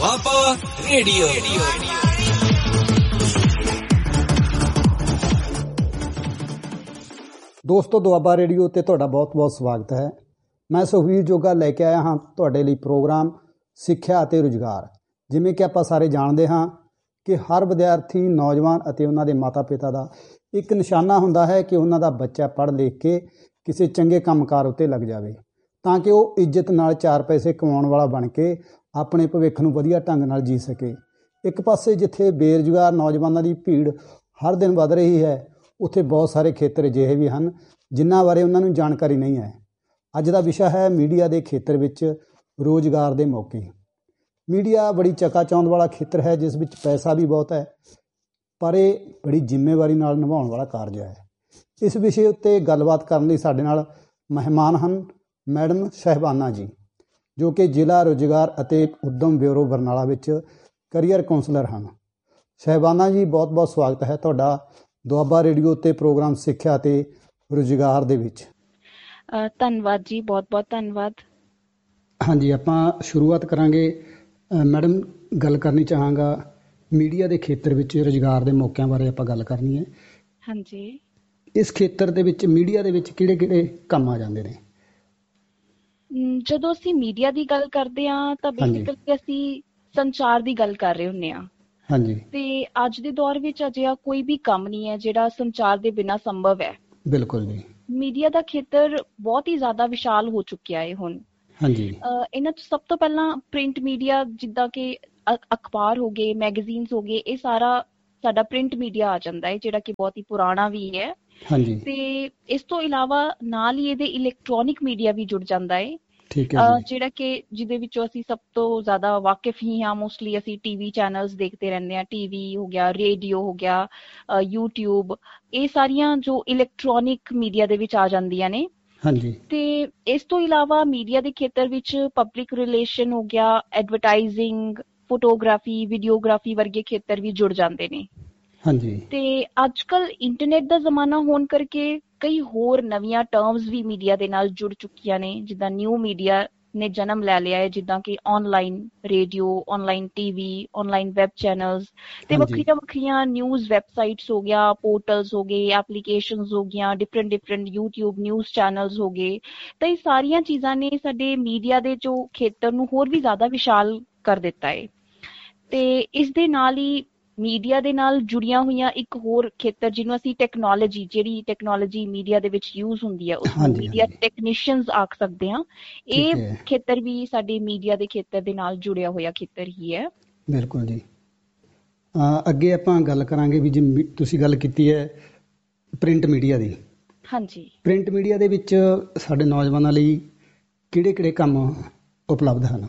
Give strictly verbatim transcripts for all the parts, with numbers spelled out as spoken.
Doaba radio. ਦੋਸਤੋ, Doaba radio ਤੇ ਤੁਹਾਡਾ ਬਹੁਤ-ਬਹੁਤ ਸਵਾਗਤ ਹੈ। ਮੈਂ ਸੁਖਵੀਰ ਜੋਗਾ ਲੈ ਕੇ ਆਇਆ ਹਾਂ ਤੁਹਾਡੇ ਲਈ ਪ੍ਰੋਗਰਾਮ ਸਿੱਖਿਆ ਅਤੇ ਰੁਜ਼ਗਾਰ। ਜਿਵੇਂ ਕਿ ਆਪਾਂ ਸਾਰੇ ਜਾਣਦੇ ਹਾਂ ਕਿ ਹਰ ਵਿਦਿਆਰਥੀ, ਨੌਜਵਾਨ ਅਤੇ ਉਹਨਾਂ ਦੇ ਮਾਤਾ-ਪਿਤਾ ਦਾ ਇੱਕ ਨਿਸ਼ਾਨਾ ਹੁੰਦਾ ਹੈ ਕਿ ਉਹਨਾਂ ਦਾ ਬੱਚਾ ਪੜ੍ਹ ਲਿਖ ਕੇ ਕਿਸੇ ਚੰਗੇ ਕੰਮਕਾਰ ਉੱਤੇ ਲੱਗ ਜਾਵੇ, ਤਾਂ ਕਿ ਉਹ ਇੱਜ਼ਤ ਨਾਲ ਚਾਰ ਪੈਸੇ ਕਮਾਉਣ ਵਾਲਾ ਬਣ ਕੇ ਆਪਣੇ ਭਵਿੱਖ ਨੂੰ ਵਧੀਆ ਢੰਗ ਨਾਲ ਜੀ ਸਕੇ। ਇੱਕ ਪਾਸੇ ਜਿੱਥੇ ਬੇਰੁਜ਼ਗਾਰ ਨੌਜਵਾਨਾਂ ਦੀ ਭੀੜ ਹਰ ਦਿਨ ਵੱਧ ਰਹੀ ਹੈ, ਉੱਥੇ ਬਹੁਤ ਸਾਰੇ ਖੇਤਰ ਅਜਿਹੇ ਵੀ ਹਨ ਜਿਨ੍ਹਾਂ ਬਾਰੇ ਉਹਨਾਂ ਨੂੰ ਜਾਣਕਾਰੀ ਨਹੀਂ ਹੈ। ਅੱਜ ਦਾ ਵਿਸ਼ਾ ਹੈ ਮੀਡੀਆ ਦੇ ਖੇਤਰ ਵਿੱਚ ਰੁਜ਼ਗਾਰ ਦੇ ਮੌਕੇ। ਮੀਡੀਆ ਬੜੀ ਚਕਾਚੌਂਧ ਵਾਲਾ ਖੇਤਰ ਹੈ, ਜਿਸ ਵਿੱਚ ਪੈਸਾ ਵੀ ਬਹੁਤ ਹੈ, ਪਰ ਇਹ ਬੜੀ ਜ਼ਿੰਮੇਵਾਰੀ ਨਾਲ ਨਿਭਾਉਣ ਵਾਲਾ ਕਾਰਜ ਹੈ। ਇਸ ਵਿਸ਼ੇ ਉੱਤੇ ਗੱਲਬਾਤ ਕਰਨ ਲਈ ਸਾਡੇ ਨਾਲ ਮਹਿਮਾਨ ਹਨ ਮੈਡਮ ਸਹਿਬਾਨਾ ਜੀ, ਜੋ ਕਿ ਜ਼ਿਲ੍ਹਾ ਰੁਜ਼ਗਾਰ ਅਤੇ ਉੱਦਮ ਬਿਊਰੋ ਬਰਨਾਲਾ ਵਿੱਚ ਕਰੀਅਰ ਕਾਉਂਸਲਰ ਹਨ। ਸਹਿਬਾਨਾ ਜੀ, ਬਹੁਤ ਬਹੁਤ ਸਵਾਗਤ ਹੈ ਤੁਹਾਡਾ ਦੁਆਬਾ ਰੇਡੀਓ ਉੱਤੇ ਪ੍ਰੋਗਰਾਮ ਸਿੱਖਿਆ ਅਤੇ ਰੁਜ਼ਗਾਰ ਦੇ ਵਿੱਚ। ਧੰਨਵਾਦ ਜੀ, ਬਹੁਤ ਬਹੁਤ ਧੰਨਵਾਦ। ਹਾਂਜੀ, ਆਪਾਂ ਸ਼ੁਰੂਆਤ ਕਰਾਂਗੇ। ਮੈਡਮ, ਗੱਲ ਕਰਨੀ ਚਾਹਾਂਗਾ ਮੀਡੀਆ ਦੇ ਖੇਤਰ ਵਿੱਚ ਰੁਜ਼ਗਾਰ ਦੇ ਮੌਕਿਆਂ ਬਾਰੇ ਆਪਾਂ ਗੱਲ ਕਰਨੀ ਹੈ। ਹਾਂਜੀ, ਇਸ ਖੇਤਰ ਦੇ ਵਿੱਚ ਮੀਡੀਆ ਦੇ ਵਿੱਚ ਕਿਹੜੇ ਕਿਹੜੇ ਕੰਮ ਆ ਜਾਂਦੇ ਨੇ? ਜਦੋਂ ਅਸੀਂ ਮੀਡੀਆ ਦੀ ਗੱਲ ਕਰਦੇ ਹਾਂ ਤਾਂ ਬੇਸਿਕਲੀ ਅਸੀਂ ਸੰਚਾਰ ਦੀ ਗੱਲ ਕਰ ਰਹੇ ਹੁੰਦੇ ਹਾਂ। ਹਾਂਜੀ। ਤੇ ਅੱਜ ਦੇ ਦੌਰ ਵਿੱਚ ਅਜਿਹਾ ਕੋਈ ਵੀ ਕੰਮ ਨਹੀਂ ਹੈ ਜਿਹੜਾ ਸੰਚਾਰ ਦੇ ਬਿਨਾਂ ਸੰਭਵ ਹੈ। ਬਿਲਕੁਲ ਜੀ। ਮੀਡੀਆ ਦਾ ਖੇਤਰ ਬਹੁਤ ਹੀ ਜ਼ਿਆਦਾ ਵਿਸ਼ਾਲ ਹੋ ਚੁੱਕਿਆ ਹੈ ਹੁਣ। ਹਾਂਜੀ। ਇਹਨਾਂ 'ਚ ਸਭ ਤੋਂ ਪਹਿਲਾਂ ਪ੍ਰਿੰਟ ਮੀਡੀਆ, ਜਿੱਦਾਂ ਕਿ ਅਖਬਾਰ ਹੋ ਗਏ, ਮੈਗਜ਼ੀਨਸ ਹੋ ਗਏ, ਇਹ ਸਾਰਾ ਸਾਡਾ ਪ੍ਰਿੰਟ ਮੀਡੀਆ ਆ ਜਾਂਦਾ ਹੈ, ਜਿਹੜਾ ਕਿ ਬਹੁਤ ਹੀ ਪੁਰਾਣਾ ਵੀ ਹੈ। ਹਾਂਜੀ। ਤੇ ਇਸ ਤੋਂ ਇਲਾਵਾ ਨਾਲ ਹੀ ਇਹਦੇ ਇਲੈਕਟ੍ਰੋਨਿਕ ਮੀਡੀਆ ਵੀ ਜੁੜ ਜਾਂਦਾ ਹੈ। ਠੀਕ ਹੈ ਜੀ। ਜਿਹੜਾ ਕਿ ਜਿਹਦੇ ਵਿੱਚੋਂ ਅਸੀਂ ਸਭ ਤੋਂ ਜ਼ਿਆਦਾ ਵਾਕਿਫ ਹੀ ਹਾਂ। ਮੋਸਟਲੀ ਅਸੀਂ ਟੀਵੀ ਚੈਨਲਸ ਦੇਖਦੇ ਰਹਿੰਦੇ ਹਾਂ। ਟੀਵੀ ਹੋ ਗਿਆ, ਰੇਡੀਓ ਹੋ ਗਿਆ, ਯੂਟਿਊਬ, ਇਹ ਸਾਰੀਆਂ ਜੋ ਇਲੈਕਟ੍ਰੋਨਿਕ ਮੀਡੀਆ ਦੇ ਵਿੱਚ ਆ ਜਾਂਦੀਆਂ ਨੇ। ਹਾਂਜੀ। ਤੇ ਇਸ ਤੋਂ ਇਲਾਵਾ ਮੀਡੀਆ ਦੇ ਖੇਤਰ ਵਿੱਚ ਪਬਲਿਕ ਰਿਲੇਸ਼ਨ ਹੋ ਗਿਆ, ਐਡਵਰਟਾਈਜ਼ਿੰਗ, ਫੋਟੋਗ੍ਰਾਫੀ, ਵੀਡੀਓਗ੍ਰਾਫੀ ਵਰਗੇ ਖੇਤਰ ਵੀ ਜੁੜ ਜਾਂਦੇ ਨੇ। ਹਾਂਜੀ। ਤੇ ਅੱਜ ਕੱਲ੍ਹ ਇੰਟਰਨੈਟ ਦਾ ਜ਼ਮਾਨਾ ਹੋਣ ਕਰਕੇ ਕਈ ਹੋਰ ਨਵੀਆਂ ਟਰਮਸ ਵੀ ਮੀਡੀਆ ਦੇ ਨਾਲ ਜੁੜ ਚੁੱਕੀਆਂ ਨੇ, ਜਿੱਦਾਂ ਨਿਊ ਮੀਡੀਆ ਨੇ ਜਨਮ ਲੈ ਲਿਆ ਹੈ, ਜਿੱਦਾਂ ਕਿ online radio, online TV, online web channels ਤੇ ਵੱਖਰੀਆਂ ਵੱਖਰੀਆਂ ਨਿਊਜ਼ ਵੈਬਸਾਈਟਸ ਹੋ ਗਿਆ, ਪੋਰਟਲਸ ਹੋ ਗਏ, ਐਪਲੀਕੇਸ਼ਨਸ ਹੋ ਗਈਆਂ, different different YouTube news channels ਹੋ ਗਏ। ਤਾਂ ਇਹ ਸਾਰੀਆਂ ਚੀਜ਼ਾਂ ਨੇ ਸਾਡੇ ਮੀਡੀਆ ਦੇ ਜੋ ਖੇਤਰ ਨੂੰ ਹੋਰ ਵੀ ਜ਼ਿਆਦਾ ਵਿਸ਼ਾਲ ਕਰ ਦਿੱਤਾ ਹੈ। ਤੇ ਇਸ ਦੇ ਨਾਲ ਹੀ ਮੀਡੀਆ ਦੇ ਨਾਲ ਜੁੜੀਆਂ ਹੋਈਆਂ ਇੱਕ ਹੋਰ ਖੇਤਰ, ਜਿਹਨੂੰ ਅਸੀਂ ਟੈਕਨੋਲੋਜੀ, ਜਿਹੜੀ ਟੈਕਨੋਲੋਜੀ ਮੀਡੀਆ ਦੇ ਵਿੱਚ ਯੂਜ਼ ਹੁੰਦੀ ਹੈ, ਉਸਨੂੰ ਮੀਡੀਆ ਟੈਕਨੀਸ਼ੀਅਨਸ ਆਖ ਸਕਦੇ ਹਾਂ। ਇਹ ਖੇਤਰ ਵੀ ਸਾਡੇ ਮੀਡੀਆ ਦੇ ਖੇਤਰ ਦੇ ਨਾਲ ਜੁੜਿਆ ਹੋਇਆ ਖੇਤਰ ਹੀ ਹੈ। ਬਿਲਕੁਲ ਜੀ। ਅੱਗੇ ਆਪਾਂ ਗੱਲ ਕਰਾਂਗੇ ਵੀ ਜੀ, ਤੁਸੀਂ ਗੱਲ ਕੀਤੀ ਹੈ ਪ੍ਰਿੰਟ ਮੀਡੀਆ ਦੀ। ਹਾਂਜੀ। ਪ੍ਰਿੰਟ ਮੀਡੀਆ ਦੇ ਵਿੱਚ ਸਾਡੇ ਨੌਜਵਾਨਾਂ ਲਈ ਕਿਹੜੇ ਕਿਹੜੇ ਕੰਮ ਉਪਲਬਧ ਹਨ?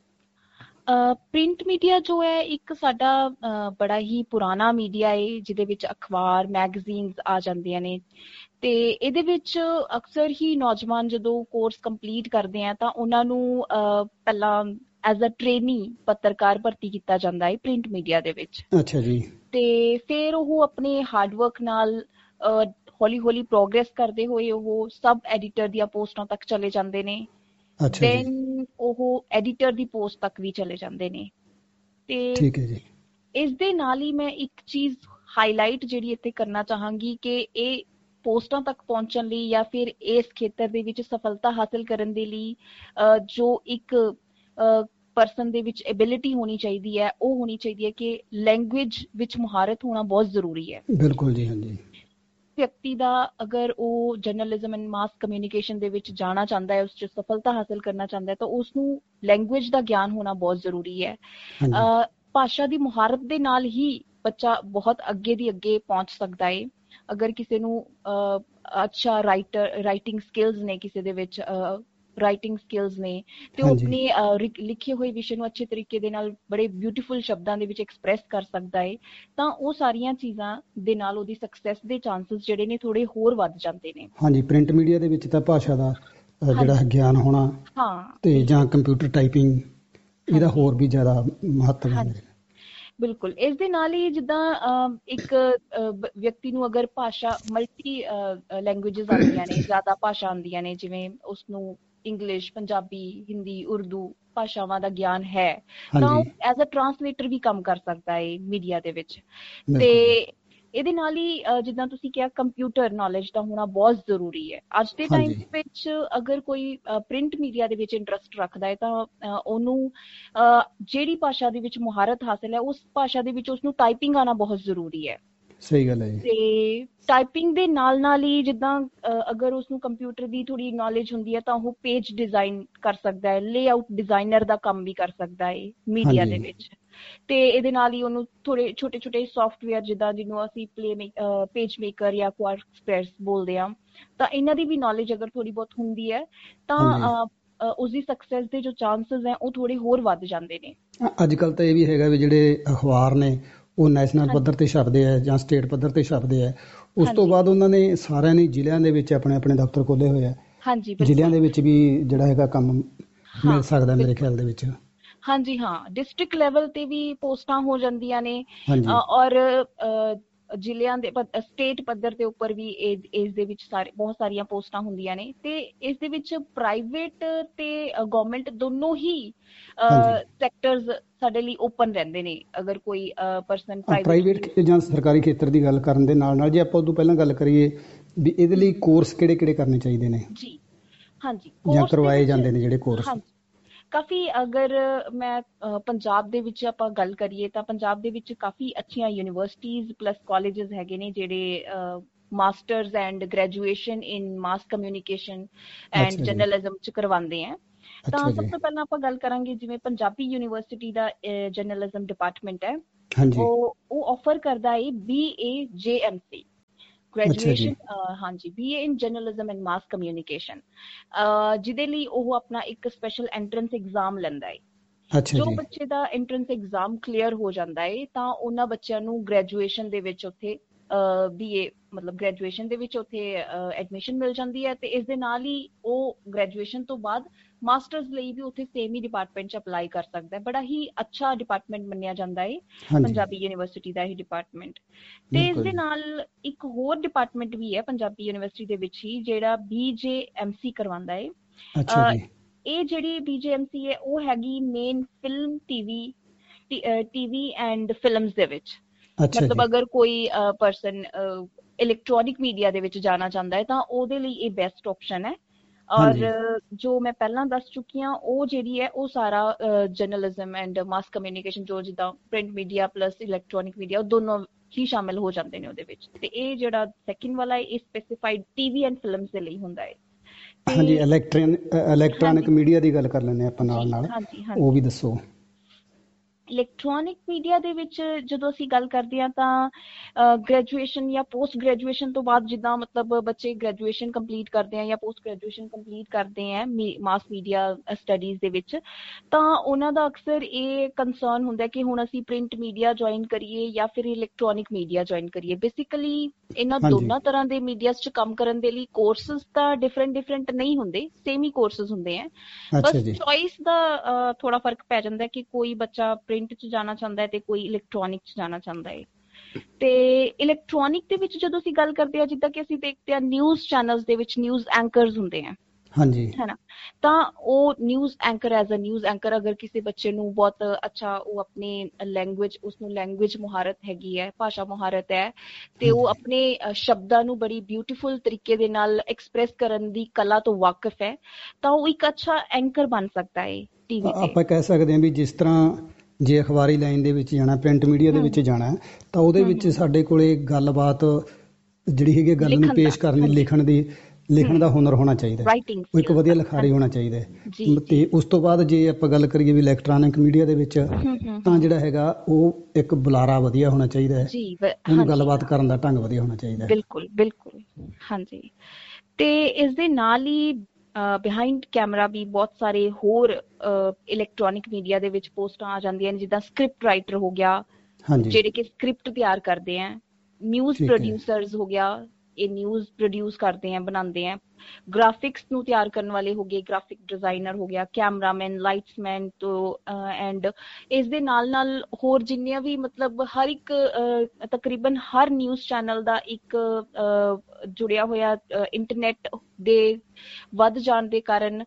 ਪ੍ਰਿੰਟ ਮੀਡੀਆ ਜੋ ਹੈ ਇੱਕ ਸਾਡਾ ਬੜਾ ਹੀ ਪੁਰਾਣਾ ਮੀਡੀਆ ਹੈ, ਜਿਹਦੇ ਵਿੱਚ ਅਖਬਾਰ, ਮੈਗਜ਼ੀਨਸ ਆ ਜਾਂਦੀਆਂ ਨੇ। ਤੇ ਇਹਦੇ ਵਿੱਚ ਅਕਸਰ ਹੀ ਨੌਜਵਾਨ ਜਦੋਂ ਕੋਰਸ ਕੰਪਲੀਟ ਕਰਦੇ ਆ ਤਾਂ ਉਹਨਾਂ ਨੂੰ ਪਹਿਲਾਂ ਐਜ਼ ਅ ਟ੍ਰੇਨੀ ਪੱਤਰਕਾਰ ਭਰਤੀ ਕੀਤਾ ਜਾਂਦਾ ਹੈ ਪ੍ਰਿੰਟ ਮੀਡੀਆ ਦੇ ਵਿੱਚ। ਅੱਛਾ ਜੀ। ਤੇ ਫਿਰ ਉਹ ਆਪਣੇ ਹਾਰਡਵਰਕ ਨਾਲ ਹੌਲੀ ਹੌਲੀ ਪ੍ਰੋਗਰੈਸ ਕਰਦੇ ਹੋਏ ਉਹ ਸਬ ਐਡੀਟਰ ਦੀਆਂ ਪੋਸਟਾਂ ਤੱਕ ਚਲੇ ਜਾਂਦੇ ਨੇ। ਦੈਨ ਉਹ ਐਡੀਟਰ ਦੀ ਪੋਸਟ ਤੱਕ ਵੀ ਚਲੇ ਜਾਂਦੇ ਨੇ। ਤੇ ਠੀਕ ਹੈ ਜੀ। ਇਸ ਦੇ ਨਾਲ ਹੀ ਮੈਂ ਇੱਕ ਚੀਜ਼ ਹਾਈਲਾਈਟ ਜਿਹੜੀ ਇੱਥੇ ਕਰਨਾ ਚਾਹਾਂਗੀ ਕਿ ਇਹ ਪੋਸਟਾਂ ਤੱਕ ਪਹੁੰਚਣ ਲਈ ਜਾਂ ਫਿਰ ਇਸ ਖੇਤਰ ਦੇ ਵਿੱਚ ਸਫਲਤਾ ਹਾਸਲ ਕਰਨ ਦੇ ਲਈ ਜੋ ਇੱਕ ਪਰਸਨ ਦੇ ਵਿੱਚ ਐਬਿਲਿਟੀ ਹੋਣੀ ਚਾਹੀਦੀ ਹੈ, ਉਹ ਹੋਣੀ ਚਾਹੀਦੀ ਹੈ ਕਿ ਲੈਂਗੁਏਜ ਵਿੱਚ ਮੁਹਾਰਤ ਹੋਣਾ ਬਹੁਤ ਜ਼ਰੂਰੀ ਹੈ। ਬਿਲਕੁਲ ਜੀ। ਹਾਂਜੀ। ਵਿਅਕਤੀ ਦਾ ਅਗਰ ਉਹ ਜਰਨਲਿਜ਼ਮ ਐਂਡ ਮਾਸ ਕਮਿਊਨੀਕੇਸ਼ਨ ਦੇ ਵਿੱਚ ਜਾਣਾ ਚਾਹੁੰਦਾ ਹੈ, ਉਸ 'ਚ ਸਫਲਤਾ ਹਾਸਲ ਕਰਨਾ ਚਾਹੁੰਦਾ ਹੈ, ਤਾਂ ਉਸਨੂੰ ਲੈਂਗੁਏਜ ਦਾ ਗਿਆਨ ਹੋਣਾ ਬਹੁਤ ਜ਼ਰੂਰੀ ਹੈ। ਭਾਸ਼ਾ ਦੀ ਮੁਹਾਰਤ ਦੇ ਨਾਲ ਹੀ ਬੱਚਾ ਬਹੁਤ ਅੱਗੇ ਦੀ ਅੱਗੇ ਪਹੁੰਚ ਸਕਦਾ ਹੈ। ਅਗਰ ਕਿਸੇ ਨੂੰ ਅੱਛਾ ਰਾਈਟਰ ਰਾਈਟਿੰਗ ਸਕਿੱਲਸ ਨੇ, ਕਿਸੇ ਦੇ ਵਿੱਚ ਰਾਈਟਿੰਗ ਸਕਿੱਲਸ ਨੇ, ਤੇ ਉਹ ਆਪਣੇ ਲਿਖੇ ਹੋਏ ਵਿਸ਼ੇ ਨੂੰ ਅੱਛੇ ਤਰੀਕੇ ਦੇ ਨਾਲ ਬੜੇ ਬਿਊਟੀਫੁਲ ਸ਼ਬਦਾਂ ਦੇ ਵਿੱਚ ਐਕਸਪ੍ਰੈਸ ਕਰ ਸਕਦਾ ਹੈ, ਤਾਂ ਉਹ ਸਾਰੀਆਂ ਚੀਜ਼ਾਂ ਦੇ ਨਾਲ ਉਹਦੀ ਸਕਸੈਸ ਦੇ ਚਾਂਸਸ ਜਿਹੜੇ ਨੇ ਥੋੜੇ ਹੋਰ ਵੱਧ ਜਾਂਦੇ ਨੇ। ਹਾਂਜੀ। ਪ੍ਰਿੰਟ ਮੀਡੀਆ ਦੇ ਵਿੱਚ ਤਾਂ ਭਾਸ਼ਾ ਦਾ ਜਿਹੜਾ ਗਿਆਨ ਹੋਣਾ, ਹਾਂ, ਤੇ ਜਾਂ ਕੰਪਿਊਟਰ ਟਾਈਪਿੰਗ, ਇਹਦਾ ਹੋਰ ਵੀ ਜ਼ਿਆਦਾ ਮਹੱਤਵ ਹੈ। ਬਿਲਕੁਲ। ਇਸ ਦੇ ਨਾਲ ਹੀ ਜਿੱਦਾਂ ਇੱਕ ਵਿਅਕਤੀ ਨੂੰ ਅਗਰ ਭਾਸ਼ਾ ਮਲਟੀ ਲੈਂਗੁਏਜਿਸ ਆਉਂਦੀਆਂ ਨੇ, ਜ਼ਿਆਦਾ ਭਾਸ਼ਾ ਆਉਂਦੀਆਂ ਨੇ, ਜਿਵੇਂ ਉਸਨੂੰ ਇੰਗਲਿਸ਼, ਪੰਜਾਬੀ, ਹਿੰਦੀ, ਉਰਦੂ, ਭਾਸ਼ਾਵਾਂ ਦਾ ਗਿਆਨ ਹੈ ਤਾਂ ਉਹ ਐਜ਼ ਅ ਟਰਾਂਸਲੇਟਰ ਵੀ ਕੰਮ ਕਰ ਸਕਦਾ ਹੈ ਮੀਡੀਆ ਦੇ ਵਿੱਚ। ਤੇ ਇਹਦੇ ਨਾਲ ਹੀ ਜਿੱਦਾਂ ਤੁਸੀਂ ਕਿਹਾ ਕੰਪਿਊਟਰ ਨੌਲੇਜ ਦਾ ਹੋਣਾ ਬਹੁਤ ਜ਼ਰੂਰੀ ਹੈ ਅੱਜ ਦੇ ਟਾਈਮ ਵਿੱਚ। ਅਗਰ ਕੋਈ ਪ੍ਰਿੰਟ ਮੀਡੀਆ ਦੇ ਵਿੱਚ ਇੰਟਰਸਟ ਰੱਖਦਾ ਹੈ ਤਾਂ ਉਹਨੂੰ ਜਿਹੜੀ ਭਾਸ਼ਾ ਦੇ ਵਿੱਚ ਮੁਹਾਰਤ ਹਾਸਿਲ ਹੈ ਉਸ ਭਾਸ਼ਾ ਦੇ ਵਿੱਚ ਉਸਨੂੰ ਟਾਈਪਿੰਗ ਆਉਣਾ ਬਹੁਤ ਜ਼ਰੂਰੀ ਹੈ। ਸਹੀ ਗੱਲ ਹੈ ਜੀ। ਤੇ ਟਾਈਪਿੰਗ ਦੇ ਨਾਲ ਨਾਲ ਹੀ ਜਿੱਦਾਂ ਅਗਰ ਉਸਨੂੰ ਕੰਪਿਊਟਰ ਦੀ ਥੋੜੀ ਨੌਲੇਜ ਹੁੰਦੀ ਹੈ ਤਾਂ ਉਹ ਪੇਜ ਡਿਜ਼ਾਈਨ ਕਰ ਸਕਦਾ ਹੈ, ਲੇਆਊਟ ਡਿਜ਼ਾਈਨਰ ਦਾ ਕੰਮ ਵੀ ਕਰ ਸਕਦਾ ਹੈ ਮੀਡੀਆ ਦੇ ਵਿੱਚ। ਤੇ ਇਹਦੇ ਨਾਲ ਹੀ ਉਹਨੂੰ ਥੋੜੇ ਛੋਟੇ ਛੋਟੇ ਸੌਫਟਵੇਅਰ ਜਿੱਦਾਂ ਜਿਹਨੂੰ ਅਸੀਂ ਪਲੇ ਪੇਜ ਮੇਕਰ ਜਾਂ ਕੁਆਰਕ ਐਕਸਪ੍ਰੈਸ ਬੋਲਦੇ ਹਾਂ ਤਾਂ ਇਹਨਾਂ ਦੀ ਵੀ ਨੌਲੇਜ ਅਗਰ ਥੋੜੀ ਬਹੁਤ ਹੁੰਦੀ ਹੈ ਤਾਂ ਉਸਦੀ ਸਕਸੈਸ ਦੇ ਜੋ ਚਾਂਸਸ ਹੈ ਉਹ ਥੋੜੇ ਹੋਰ ਵੱਧ ਜਾਂਦੇ ਨੇ। ਅੱਜ ਕੱਲ੍ਹ ਤਾਂ ਇਹ ਵੀ ਹੈਗਾ ਵੀ ਜਿਹੜੇ ਅਖਬਾਰ ਨੇ ਉਹ ਨੈਸ਼ਨਲ ਪੱਧਰ ਤੇ ਛਪਦੇ ਆ ਜਾਂ ਸਟੇਟ ਪੱਧਰ ਤੇ ਛਪਦੇ ਆ। ਉਸ ਤੋਂ ਬਾਅਦ ਉਹਨਾਂ ਨੇ ਸਾਰਿਆਂ ਨੇ ਜ਼ਿਲ੍ਹਿਆਂ ਦੇ ਵਿੱਚ ਆਪਣੇ ਆਪਣੇ ਦਫ਼ਤਰ ਖੋਲ੍ਹੇ ਹੋਏ ਆ। ਹਾਂਜੀ, ਜ਼ਿਲ੍ਹਿਆਂ ਦੇ ਵਿੱਚ ਵੀ ਜਿਹੜਾ ਹੈਗਾ ਕੰਮ ਮਿਲ ਸਕਦਾ ਮੇਰੇ ਖਿਆਲ ਦੇ ਵਿੱਚ। ਹਾਂਜੀ ਹਾਂ, ਡਿਸਟ੍ਰਿਕਟ ਲੈਵਲ ਤੇ ਵੀ ਪੋਸਟਾਂ ਹੋ ਜਾਂਦੀਆਂ ਨੇ ਔਰ ਜ਼ਿਲ੍ਹਿਆਂ ਦੇ ਸਟੇਟ ਪੱਧਰ ਦੇ ਉੱਪਰ ਵੀ ਇਸ ਦੇ ਵਿੱਚ ਸਾਰੇ ਬਹੁਤ ਸਾਰੀਆਂ ਪੋਸਟਾਂ ਹੁੰਦੀਆਂ ਨੇ। ਤੇ ਇਸ ਦੇ ਵਿੱਚ ਪ੍ਰਾਈਵੇਟ ਤੇ ਗਵਰਨਮੈਂਟ ਦੋਨੋਂ ਹੀ ਸੈਕਟਰਸ ਸਾਡੇ ਲਈ ਓਪਨ ਰਹਿੰਦੇ ਨੇ। ਅਗਰ ਕੋਈ ਪਰਸਨ ਪ੍ਰਾਈਵੇਟ ਜਾਂ ਸਰਕਾਰੀ ਖੇਤਰ ਦੀ ਗੱਲ ਕਰਨ ਦੇ ਨਾਲ ਨਾਲ ਜੇ ਆਪਾਂ ਉਦੋਂ ਪਹਿਲਾਂ ਗੱਲ ਕਰੀਏ ਵੀ ਇਹਦੇ ਲਈ ਕੋਰਸ ਕਿਹੜੇ ਕਿਹੜੇ ਕਰਨੇ ਚਾਹੀਦੇ ਨੇ ਜੀ? ਹਾਂਜੀ, ਜਾਂ ਕਰਵਾਏ ਜਾਂਦੇ ਨੇ ਜਿਹੜੇ ਕੋਰਸ? ਕਾਫੀ ਅਗਰ ਮੈਂ ਪੰਜਾਬ ਦੇ ਵਿੱਚ ਆਪਾਂ ਗੱਲ ਕਰੀਏ ਤਾਂ ਪੰਜਾਬ ਦੇ ਵਿੱਚ ਕਾਫੀ ਅੱਛੀਆਂ ਯੂਨੀਵਰਸਿਟੀਜ਼ ਪਲੱਸ ਕਾਲਜਸ ਹੈਗੇ ਨੇ ਜਿਹੜੇ masters and graduation in mass communication and journalism ਚ ਕਰਵਾਉਂਦੇ ਹੈ। ਤਾਂ ਸਭ ਤੋਂ ਪਹਿਲਾਂ ਆਪਾਂ ਗੱਲ ਕਰਾਂਗੇ ਜਿਵੇਂ ਪੰਜਾਬੀ ਯੂਨੀਵਰਸਿਟੀ ਦਾ ਜਰਨਲਿਜ਼ਮ ਡਿਪਾਰਟਮੈਂਟ ਹੈ, ਉਹ ਉਹ ਆਫਰ ਕਰਦਾ ਹੈ ਬੀ ਏ ਜੇ ਐਮ ਸੀ ਗ੍ਰੈਜੂਏਸ਼ਨ। ਹਾਂਜੀ, B A in journalism and mass communication, ਜਿਹਦੇ ਲਈ ਉਹ ਆਪਣਾ ਇੱਕ ਸਪੈਸ਼ਲ ਐਂਟਰੈਂਸ ਐਗਜ਼ਾਮ ਲੈਂਦਾ ਹੈ। ਜੋ ਬੱਚੇ ਦਾ ਐਂਟਰੈਂਸ ਐਗਜ਼ਾਮ ਕਲੀਅਰ ਹੋ ਜਾਂਦਾ ਹੈ ਤਾਂ ਉਹਨਾਂ ਬੱਚਿਆਂ ਨੂੰ ਗ੍ਰੈਜੂਏਸ਼ਨ ਦੇ ਵਿੱਚ ਉੱਥੇ ਬੀ ਏ ਮਤਲਬ ਗ੍ਰੈਜੂਏਸ਼ਨ ਦੇ ਵਿੱਚ ਉੱਥੇ ਐਡਮਿਸ਼ਨ ਮਿਲ ਜਾਂਦੀ ਹੈ। ਤੇ ਇਸ ਦੇ ਨਾਲ ਹੀ ਉਹ ਗ੍ਰੈਜੂਏਸ਼ਨ ਤੋਂ ਬਾਅਦ ਮਾਸਟਰਸ ਲਈ ਵੀ ਉੱਥੇ ਸੇਮ ਹੀ ਡਿਪਾਰਟਮੈਂਟ 'ਚ ਅਪਲਾਈ ਕਰ ਸਕਦਾ ਹੈ। ਬੜਾ ਹੀ ਅੱਛਾ ਡਿਪਾਰਟਮੈਂਟ ਮੰਨਿਆ ਜਾਂਦਾ ਹੈ ਪੰਜਾਬੀ ਯੂਨੀਵਰਸਿਟੀ ਦਾ ਇਹ ਡਿਪਾਰਟਮੈਂਟ। ਤੇ ਇਸ ਦੇ ਨਾਲ ਇੱਕ ਹੋਰ ਡਿਪਾਰਟਮੈਂਟ ਵੀ ਹੈ ਪੰਜਾਬੀ ਯੂਨੀਵਰਸਿਟੀ ਦੇ ਵਿੱਚ ਹੀ ਜਿਹੜਾ ਬੀ ਜੇ ਐਮ ਸੀ ਕਰਵਾਉਂਦਾ ਹੈ। ਇਹ ਜਿਹੜੀ ਬੀ ਜੇ ਐਮ ਸੀ ਹੈ ਉਹ ਹੈਗੀ main film TV TV and films ਦੇ ਵਿੱਚ। ਮਤਲਬ ਅਗਰ ਕੋਈ ਪਰਸਨ ਇਲੈਕਟ੍ਰੋਨਿਕ ਮੀਡੀਆ ਦੇ ਵਿੱਚ ਜਾਣਾ ਚਾਹੁੰਦਾ ਹੈ ਤਾਂ ਉਹਦੇ ਲਈ ਇਹ ਬੈਸਟ ਆਪਸ਼ਨ ਹੈ। ਔਰ ਜੋ ਮੈਂ ਪਹਿਲਾਂ ਦੱਸ ਚੁੱਕੀ ਹਾਂ ਉਹ ਜਿਹੜੀ ਹੈ ਉਹ ਸਾਰਾ ਜਰਨਲਿਜ਼ਮ ਐਂਡ ਮਾਸ ਕਮਿਊਨੀਕੇਸ਼ਨ ਜੋ ਜਿੱਦਾਂ print media plus electronic media ਉਹ ਦੋਨੋਂ ਹੀ ਸ਼ਾਮਿਲ ਹੋ ਜਾਂਦੇ ਨੇ ਉਹਦੇ ਵਿੱਚ। ਤੇ ਇਹ ਜਿਹੜਾ ਸੈਕਿੰਡ ਵਾਲਾ ਇਹ ਸਪੈਸੀਫਾਈਡ ਟੀਵੀ ਐਂਡ ਫਿਲਮਸ ਦੇ ਲਈ ਹੁੰਦਾ ਹੈ। ਹਾਂਜੀ, ਇਲੈਕਟ੍ਰੋਨਿਕ ਮੀਡੀਆ ਦੀ ਗੱਲ ਕਰ ਲੈਂਦੇ ਆਪਾਂ ਨਾਲ ਨਾਲ, ਉਹ ਵੀ ਦੱਸੋ। ਇਲੈਕਟ੍ਰੋਨਿਕ ਮੀਡੀਆ ਦੇ ਵਿੱਚ ਜਦੋਂ ਅਸੀਂ ਗੱਲ ਕਰਦੇ ਹਾਂ ਤਾਂ ਗ੍ਰੈਜੂਏਸ਼ਨ ਜਾਂ ਪੋਸਟ ਗ੍ਰੈਜੂਏਸ਼ਨ ਤੋਂ ਬਾਅਦ ਜਿੱਦਾਂ ਮਤਲਬ ਬੱਚੇ ਗ੍ਰੈਜੂਏਸ਼ਨ ਕੰਪਲੀਟ ਕਰਦੇ ਆ ਜਾਂ ਪੋਸਟ ਗ੍ਰੈਜੂਏਸ਼ਨ ਕੰਪਲੀਟ ਕਰਦੇ ਆ ਮਾਸ ਮੀਡੀਆ ਸਟੱਡੀਜ਼ ਦੇ ਵਿੱਚ, ਤਾਂ ਉਹਨਾਂ ਦਾ ਅਕਸਰ ਇਹ ਕੰਸਰਨ ਹੁੰਦਾ ਕਿ ਹੁਣ ਅਸੀਂ ਪ੍ਰਿੰਟ ਮੀਡੀਆ ਜੁਆਇਨ ਕਰੀਏ ਜਾਂ ਫਿਰ ਇਲੈਕਟ੍ਰੋਨਿਕ ਮੀਡੀਆ ਜੁਆਇਨ ਕਰੀਏ। ਬੇਸਿਕਲੀ ਇਹਨਾਂ ਦੋਨਾਂ ਤਰ੍ਹਾਂ ਦੇ ਮੀਡੀਆਸ 'ਚ ਕੰਮ ਕਰਨ ਦੇ ਲਈ ਕੋਰਸਿਸ ਤਾਂ ਡਿਫਰੈਂਟ ਡਿਫਰੈਂਟ ਨਹੀਂ ਹੁੰਦੇ, ਸੇਮ ਹੀ ਕੋਰਸਿਸ ਹੁੰਦੇ ਆ। ਬਸ ਚੋਇਸ ਦਾ ਥੋੜਾ ਫਰਕ ਪੈ ਜਾਂਦਾ ਕਿ ਕੋਈ ਬੱਚਾ ਪ੍ਰਿੰਟ 'ਚ ਜਾਣਾ ਚਾਹੁੰਦਾ ਹੈ ਤੇ ਕੋਈ ਇਲੈਕਟ੍ਰੋਨਿਕ 'ਚ ਜਾਣਾ ਚਾਹੁੰਦਾ ਹੈ। ਤੇ ਇਲੈਕਟ੍ਰੋਨਿਕ ਦੇ ਵਿੱਚ ਜਦੋਂ ਅਸੀਂ ਗੱਲ ਕਰਦੇ ਹਾਂ ਜਿੱਦਾਂ ਕਿ ਅਸੀਂ ਦੇਖਦੇ ਹਾਂ ਨਿਊਜ਼ ਚੈਨਲਸ ਦੇ ਵਿੱਚ ਨਿਊਜ਼ ਐਂਕਰਸ ਹੁੰਦੇ ਆ, ਹਾਂਜੀ ਹੈ ਨਾ, ਤਾਂ ਉਹ news anchor as a news anchor ਅਗਰ ਕਿਸੇ ਬੱਚੇ ਨੂੰ ਬਹੁਤ ਅੱਛਾ ਉਹ ਆਪਣੀ ਲੈਂਗੁਏਜ ਉਸਨੂੰ ਲੈਂਗੁਏਜ ਮੁਹਾਰਤ ਹੈਗੀ ਹੈ, ਭਾਸ਼ਾ ਮੁਹਾਰਤ ਹੈ ਤੇ ਉਹ ਆਪਣੇ ਸ਼ਬਦਾਂ ਨੂੰ ਬੜੀ ਬਿਊਟੀਫੁਲ ਤਰੀਕੇ ਦੇ ਨਾਲ ਐਕਸਪ੍ਰੈਸ ਕਰਨ ਦੀ ਕਲਾ ਤੋਂ ਵਾਕਿਫ ਹੈ ਤਾਂ ਉਹ ਇੱਕ ਅੱਛਾ ਐਂਕਰ ਬਣ ਸਕਦਾ ਹੈ ਟੀਵੀ ਤੇ। ਆਪਾਂ ਕਹਿ ਸਕਦੇ ਹਾਂ ਵੀ ਜਿਸ ਤਰ੍ਹਾਂ ਜੇ ਅਖਬਾਰੀ ਲਾਈਨ ਦੇ ਵਿੱਚ ਜਾਣਾ, ਪ੍ਰਿੰਟ ਮੀਡੀਆ ਦੇ ਵਿੱਚ ਜਾਣਾ ਤਾਂ ਉਹਦੇ ਵਿੱਚ ਸਾਡੇ ਕੋਲੇ ਗੱਲਬਾਤ ਜਿਹੜੀ ਹੈਗੀ ਗੱਲ ਨੂੰ ਪੇਸ਼ ਕਰਨ ਦੀ ਲਿਖਣ ਦੀ ਲਿਖਣ ਦਾ ਹੁਨਰ ਹੋਣਾ ਚਾਹੀਦਾ, ਉਹ ਇੱਕ ਵਧੀਆ ਲਿਖਾਰੀ ਹੋਣਾ ਚਾਹੀਦਾ। ਤੇ ਉਸ ਤੋਂ ਬਾਅਦ ਜੇ ਆਪਾਂ ਗੱਲ ਕਰੀਏ ਵੀ ਇਲੈਕਟ੍ਰੋਨਿਕ ਮੀਡੀਆ ਦੇ ਵਿੱਚ ਤਾਂ ਜਿਹੜਾ ਹੈਗਾ ਉਹ ਇੱਕ ਬੁਲਾਰਾ ਵਧੀਆ ਹੋਣਾ ਚਾਹੀਦਾ ਹੈ, ਉਹਨੂੰ ਗੱਲਬਾਤ ਕਰਨ ਦਾ ਢੰਗ ਵਧੀਆ ਹੋਣਾ ਚਾਹੀਦਾ। ਬਿਲਕੁਲ ਬਿਲਕੁਲ, ਹਾਂਜੀ। ਤੇ ਇਸ ਦੇ ਨਾਲ ਹੀ ਬਿਹਾਈਂਡ ਕੈਮਰਾ ਵੀ ਬਹੁਤ ਸਾਰੇ ਹੋਰ ਇਲੈਕਟ੍ਰੋਨਿਕ ਮੀਡੀਆ ਦੇ ਵਿੱਚ ਪੋਸਟਾਂ ਆ ਜਾਂਦੀਆਂ ਨੇ, ਜਿੱਦਾਂ ਸਕ੍ਰਿਪਟ ਰਾਈਟਰ ਹੋ ਗਿਆ ਜਿਹੜੇ ਕਿ ਸਕ੍ਰਿਪਟ ਤਿਆਰ ਕਰਦੇ ਆ, ਨਿਊਜ਼ ਪ੍ਰੋਡਿਊਸਰਸ ਹੋ ਗਿਆ ਇਹ ਨਿਊਜ਼ ਪ੍ਰੋਡਿਊਸ ਕਰਦੇ ਆ ਬਣਾਉਂਦੇ ਆ, ਗ੍ਰਾਫਿਕਸ ਨੂੰ ਤਿਆਰ ਕਰਨ ਵਾਲੇ ਹੋ ਗਏ ਗ੍ਰਾਫਿਕ ਡਿਜ਼ਾਈਨਰ ਹੋ ਗਿਆ, ਕੈਮਰਾਮੈਨ, ਲਾਈਟਸਮੈਨ ਤੋਂ ਐਂਡ ਇਸ ਦੇ ਨਾਲ ਨਾਲ ਹੋਰ ਜਿੰਨੀਆਂ ਵੀ ਮਤਲਬ ਹਰ ਇੱਕ ਤਕਰੀਬਨ ਹਰ ਨਿਊਜ਼ ਚੈਨਲ ਦਾ ਇੱਕ ਜੁੜਿਆ ਹੋਇਆ ਇੰਟਰਨੈਟ ਦੇ ਵੱਧ ਜਾਣ ਦੇ ਕਾਰਨ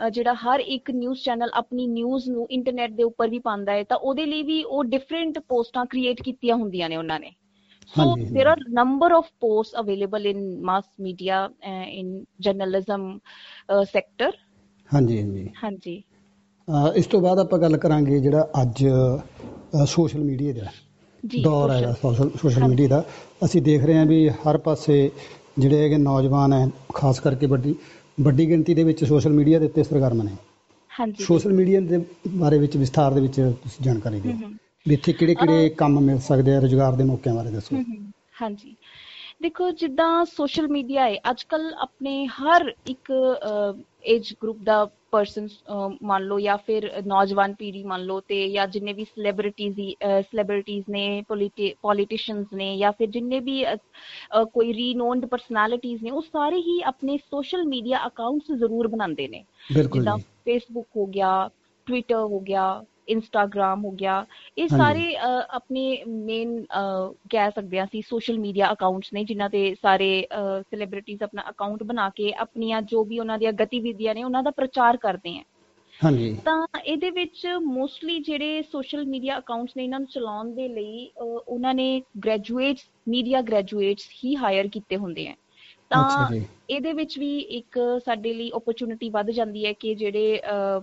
ਜਿਹੜਾ ਹਰ ਇੱਕ ਨਿਊਜ਼ ਚੈਨਲ ਆਪਣੀ ਨਿਊਜ਼ ਨੂੰ ਇੰਟਰਨੈਟ ਦੇ ਉੱਪਰ ਵੀ ਪਾਉਂਦਾ ਹੈ, ਤਾਂ ਉਹਦੇ ਲਈ ਵੀ ਉਹ ਡਿਫਰੈਂਟ ਪੋਸਟਾਂ ਕ੍ਰੀਏਟ ਕੀਤੀਆਂ ਹੁੰਦੀਆਂ ਨੇ ਉਹਨਾਂ ਨੇ। So ਹਾਂਜੀ there ਹਾਂਜੀ are number of posts available in mass media, uh, in journalism uh, sector. ਹਾਂਜੀ ਹਾਂਜੀ ਹਾਂਜੀ ਅਹ ਇਸ ਤੋਂ ਬਾਅਦ ਆਪਾਂ ਗੱਲ ਕਰਾਂਗੇ ਜਿਹੜਾ ਅੱਜ ਸੋਸ਼ਲ ਮੀਡੀਆ ਦਾ ਜੀ ਦੌਰ ਸੋਸ਼ਲ ਹੈਗਾ, ਸੋਸ਼ਲ ਸੋਸ਼ਲ ਮੀਡੀਆ ਹਾਂਜੀ ਦਾ। ਅਸੀਂ ਦੇਖ ਰਹੇ ਹਾਂ ਵੀ ਹਰ ਪਾਸੇ ਜਿਹੜੇ ਹੈਗੇ ਨੌਜਵਾਨ ਹੈ, ਖਾਸ ਕਰਕੇ ਵੱਡੀ ਵੱਡੀ ਗਿਣਤੀ ਦੇ ਵਿੱਚ ਸੋਸ਼ਲ ਮੀਡੀਆ ਦੇ ਉੱਤੇ ਸਰਗਰਮ ਨੇ। ਹਾਂਜੀ ਸੋਸ਼ਲ ਬਿਲਕੁਲ। ਮੀਡੀਆ ਦੇ ਬਾਰੇ ਵਿੱਚ ਵਿਸਥਾਰ ਦੇ ਵਿੱਚ ਤੁਸੀਂ ਜਾਣਕਾਰੀ ਦਿਓ ਹਮ ਹਮ ਵੀ ਇੱਥੇ ਕਿਹੜੇ ਅਹ ਕਿਹੜੇ ਕੰਮ ਮਿਲ ਸਕਦੇ ਆ, ਰੁਜ਼ਗਾਰ ਦੇ ਮੌਕਿਆਂ ਬਾਰੇ ਦੱਸੋ। ਹਮ ਹਮ ਹਾਂਜੀ ਦੇਖੋ, ਜਿੱਦਾਂ ਸੋਸ਼ਲ ਮੀਡੀਆ ਹੈ ਅੱਜ ਕੱਲ ਆਪਣੇ ਹਰ ਇੱਕ ਏਜ ਗਰੁੱਪ ਦਾ ਪਰਸਨ ਮੰਨ ਲਓ, ਜਾਂ ਫਿਰ ਨੌਜਵਾਨ ਪੀੜ੍ਹੀ ਮੰਨ ਲਓ, ਤੇ ਜਾਂ ਜਿੰਨੇ ਵੀ ਸੈਲੀਬ੍ਰਿਟੀਜ਼ ਸੈਲੀਬ੍ਰਿਟੀਜ਼ ਨੇ, ਪੋਲੀਟੀਸ਼ੀਅਨਸ ਨੇ, ਜਾਂ ਫਿਰ ਜਿੰਨੇ ਵੀ ਅਹ, ਅਹ, ਕੋਈ ਰੀਨੋਨਡ ਪਰਸਨੈਲਿਟੀਜ਼ ਨੇ, ਉਹ ਸਾਰੇ ਹੀ ਆਪਣੇ ਸੋਸ਼ਲ ਮੀਡੀਆ ਅਕਾਊਂਟਸ ਜ਼ਰੂਰ ਬਣਾਉਂਦੇ ਨੇ। ਬਿਲਕੁਲ ਜਿੱਦਾਂ ਜੀ। ਫੇਸਬੁੱਕ ਹੋ ਗਿਆ, ਟਵਿੱਟਰ ਹੋ ਗਿਆ, ਇੰਸਟਾਗ੍ਰਾਮ ਹੋ ਗਿਆ, ਇਹ ਹਾਂਜੀ ਸਾਰੇ ਅਹ, ਆਪਣੇ ਮੇਨ ਕਹਿ ਸਕਦੇ ਹਾਂ ਅਸੀਂ ਸੋਸ਼ਲ ਮੀਡੀਆ ਅਕਾਊਂਟਸ ਨੇ, ਜਿਨ੍ਹਾਂ ਤੇ ਸਾਰੇ ਸੈਲੀਬ੍ਰਿਟੀਜ਼ ਆਪਣਾ ਅਕਾਊਂਟ ਬਣਾ ਕੇ ਆਪਣੀਆਂ ਜੋ ਵੀ ਉਹਨਾਂ ਦੀਆਂ ਗਤੀਵਿਧੀਆਂ ਨੇ ਉਹਨਾਂ ਦਾ ਪ੍ਰਚਾਰ ਕਰਦੇ ਹੈ। ਹਾਂਜੀ ਤਾਂ ਇਹਦੇ ਵਿੱਚ ਮੋਸਟਲੀ ਜਿਹੜੇ ਸੋਸ਼ਲ ਮੀਡੀਆ ਅਕਾਊਂਟਸ ਨੇ, ਇਹਨਾਂ ਨੂੰ ਚਲਾਉਣ ਦੇ ਲਈ ਅਹ, ਉਹਨਾਂ ਨੇ ਗ੍ਰੈਜੂਏਟਸ, ਮੀਡੀਆ ਗ੍ਰੈਜੂਏਟਸ ਹੀ ਹਾਇਰ ਕੀਤੇ ਹੁੰਦੇ ਹੈ। ਅੱਛਾ ਤਾਂ ਜੀ। ਇਹਦੇ ਵਿੱਚ ਵੀ ਇੱਕ ਸਾਡੇ ਲਈ ਓਪਰਚੁਨਿਟੀ ਵੱਧ ਜਾਂਦੀ ਹੈ ਕਿ ਜਿਹੜੇ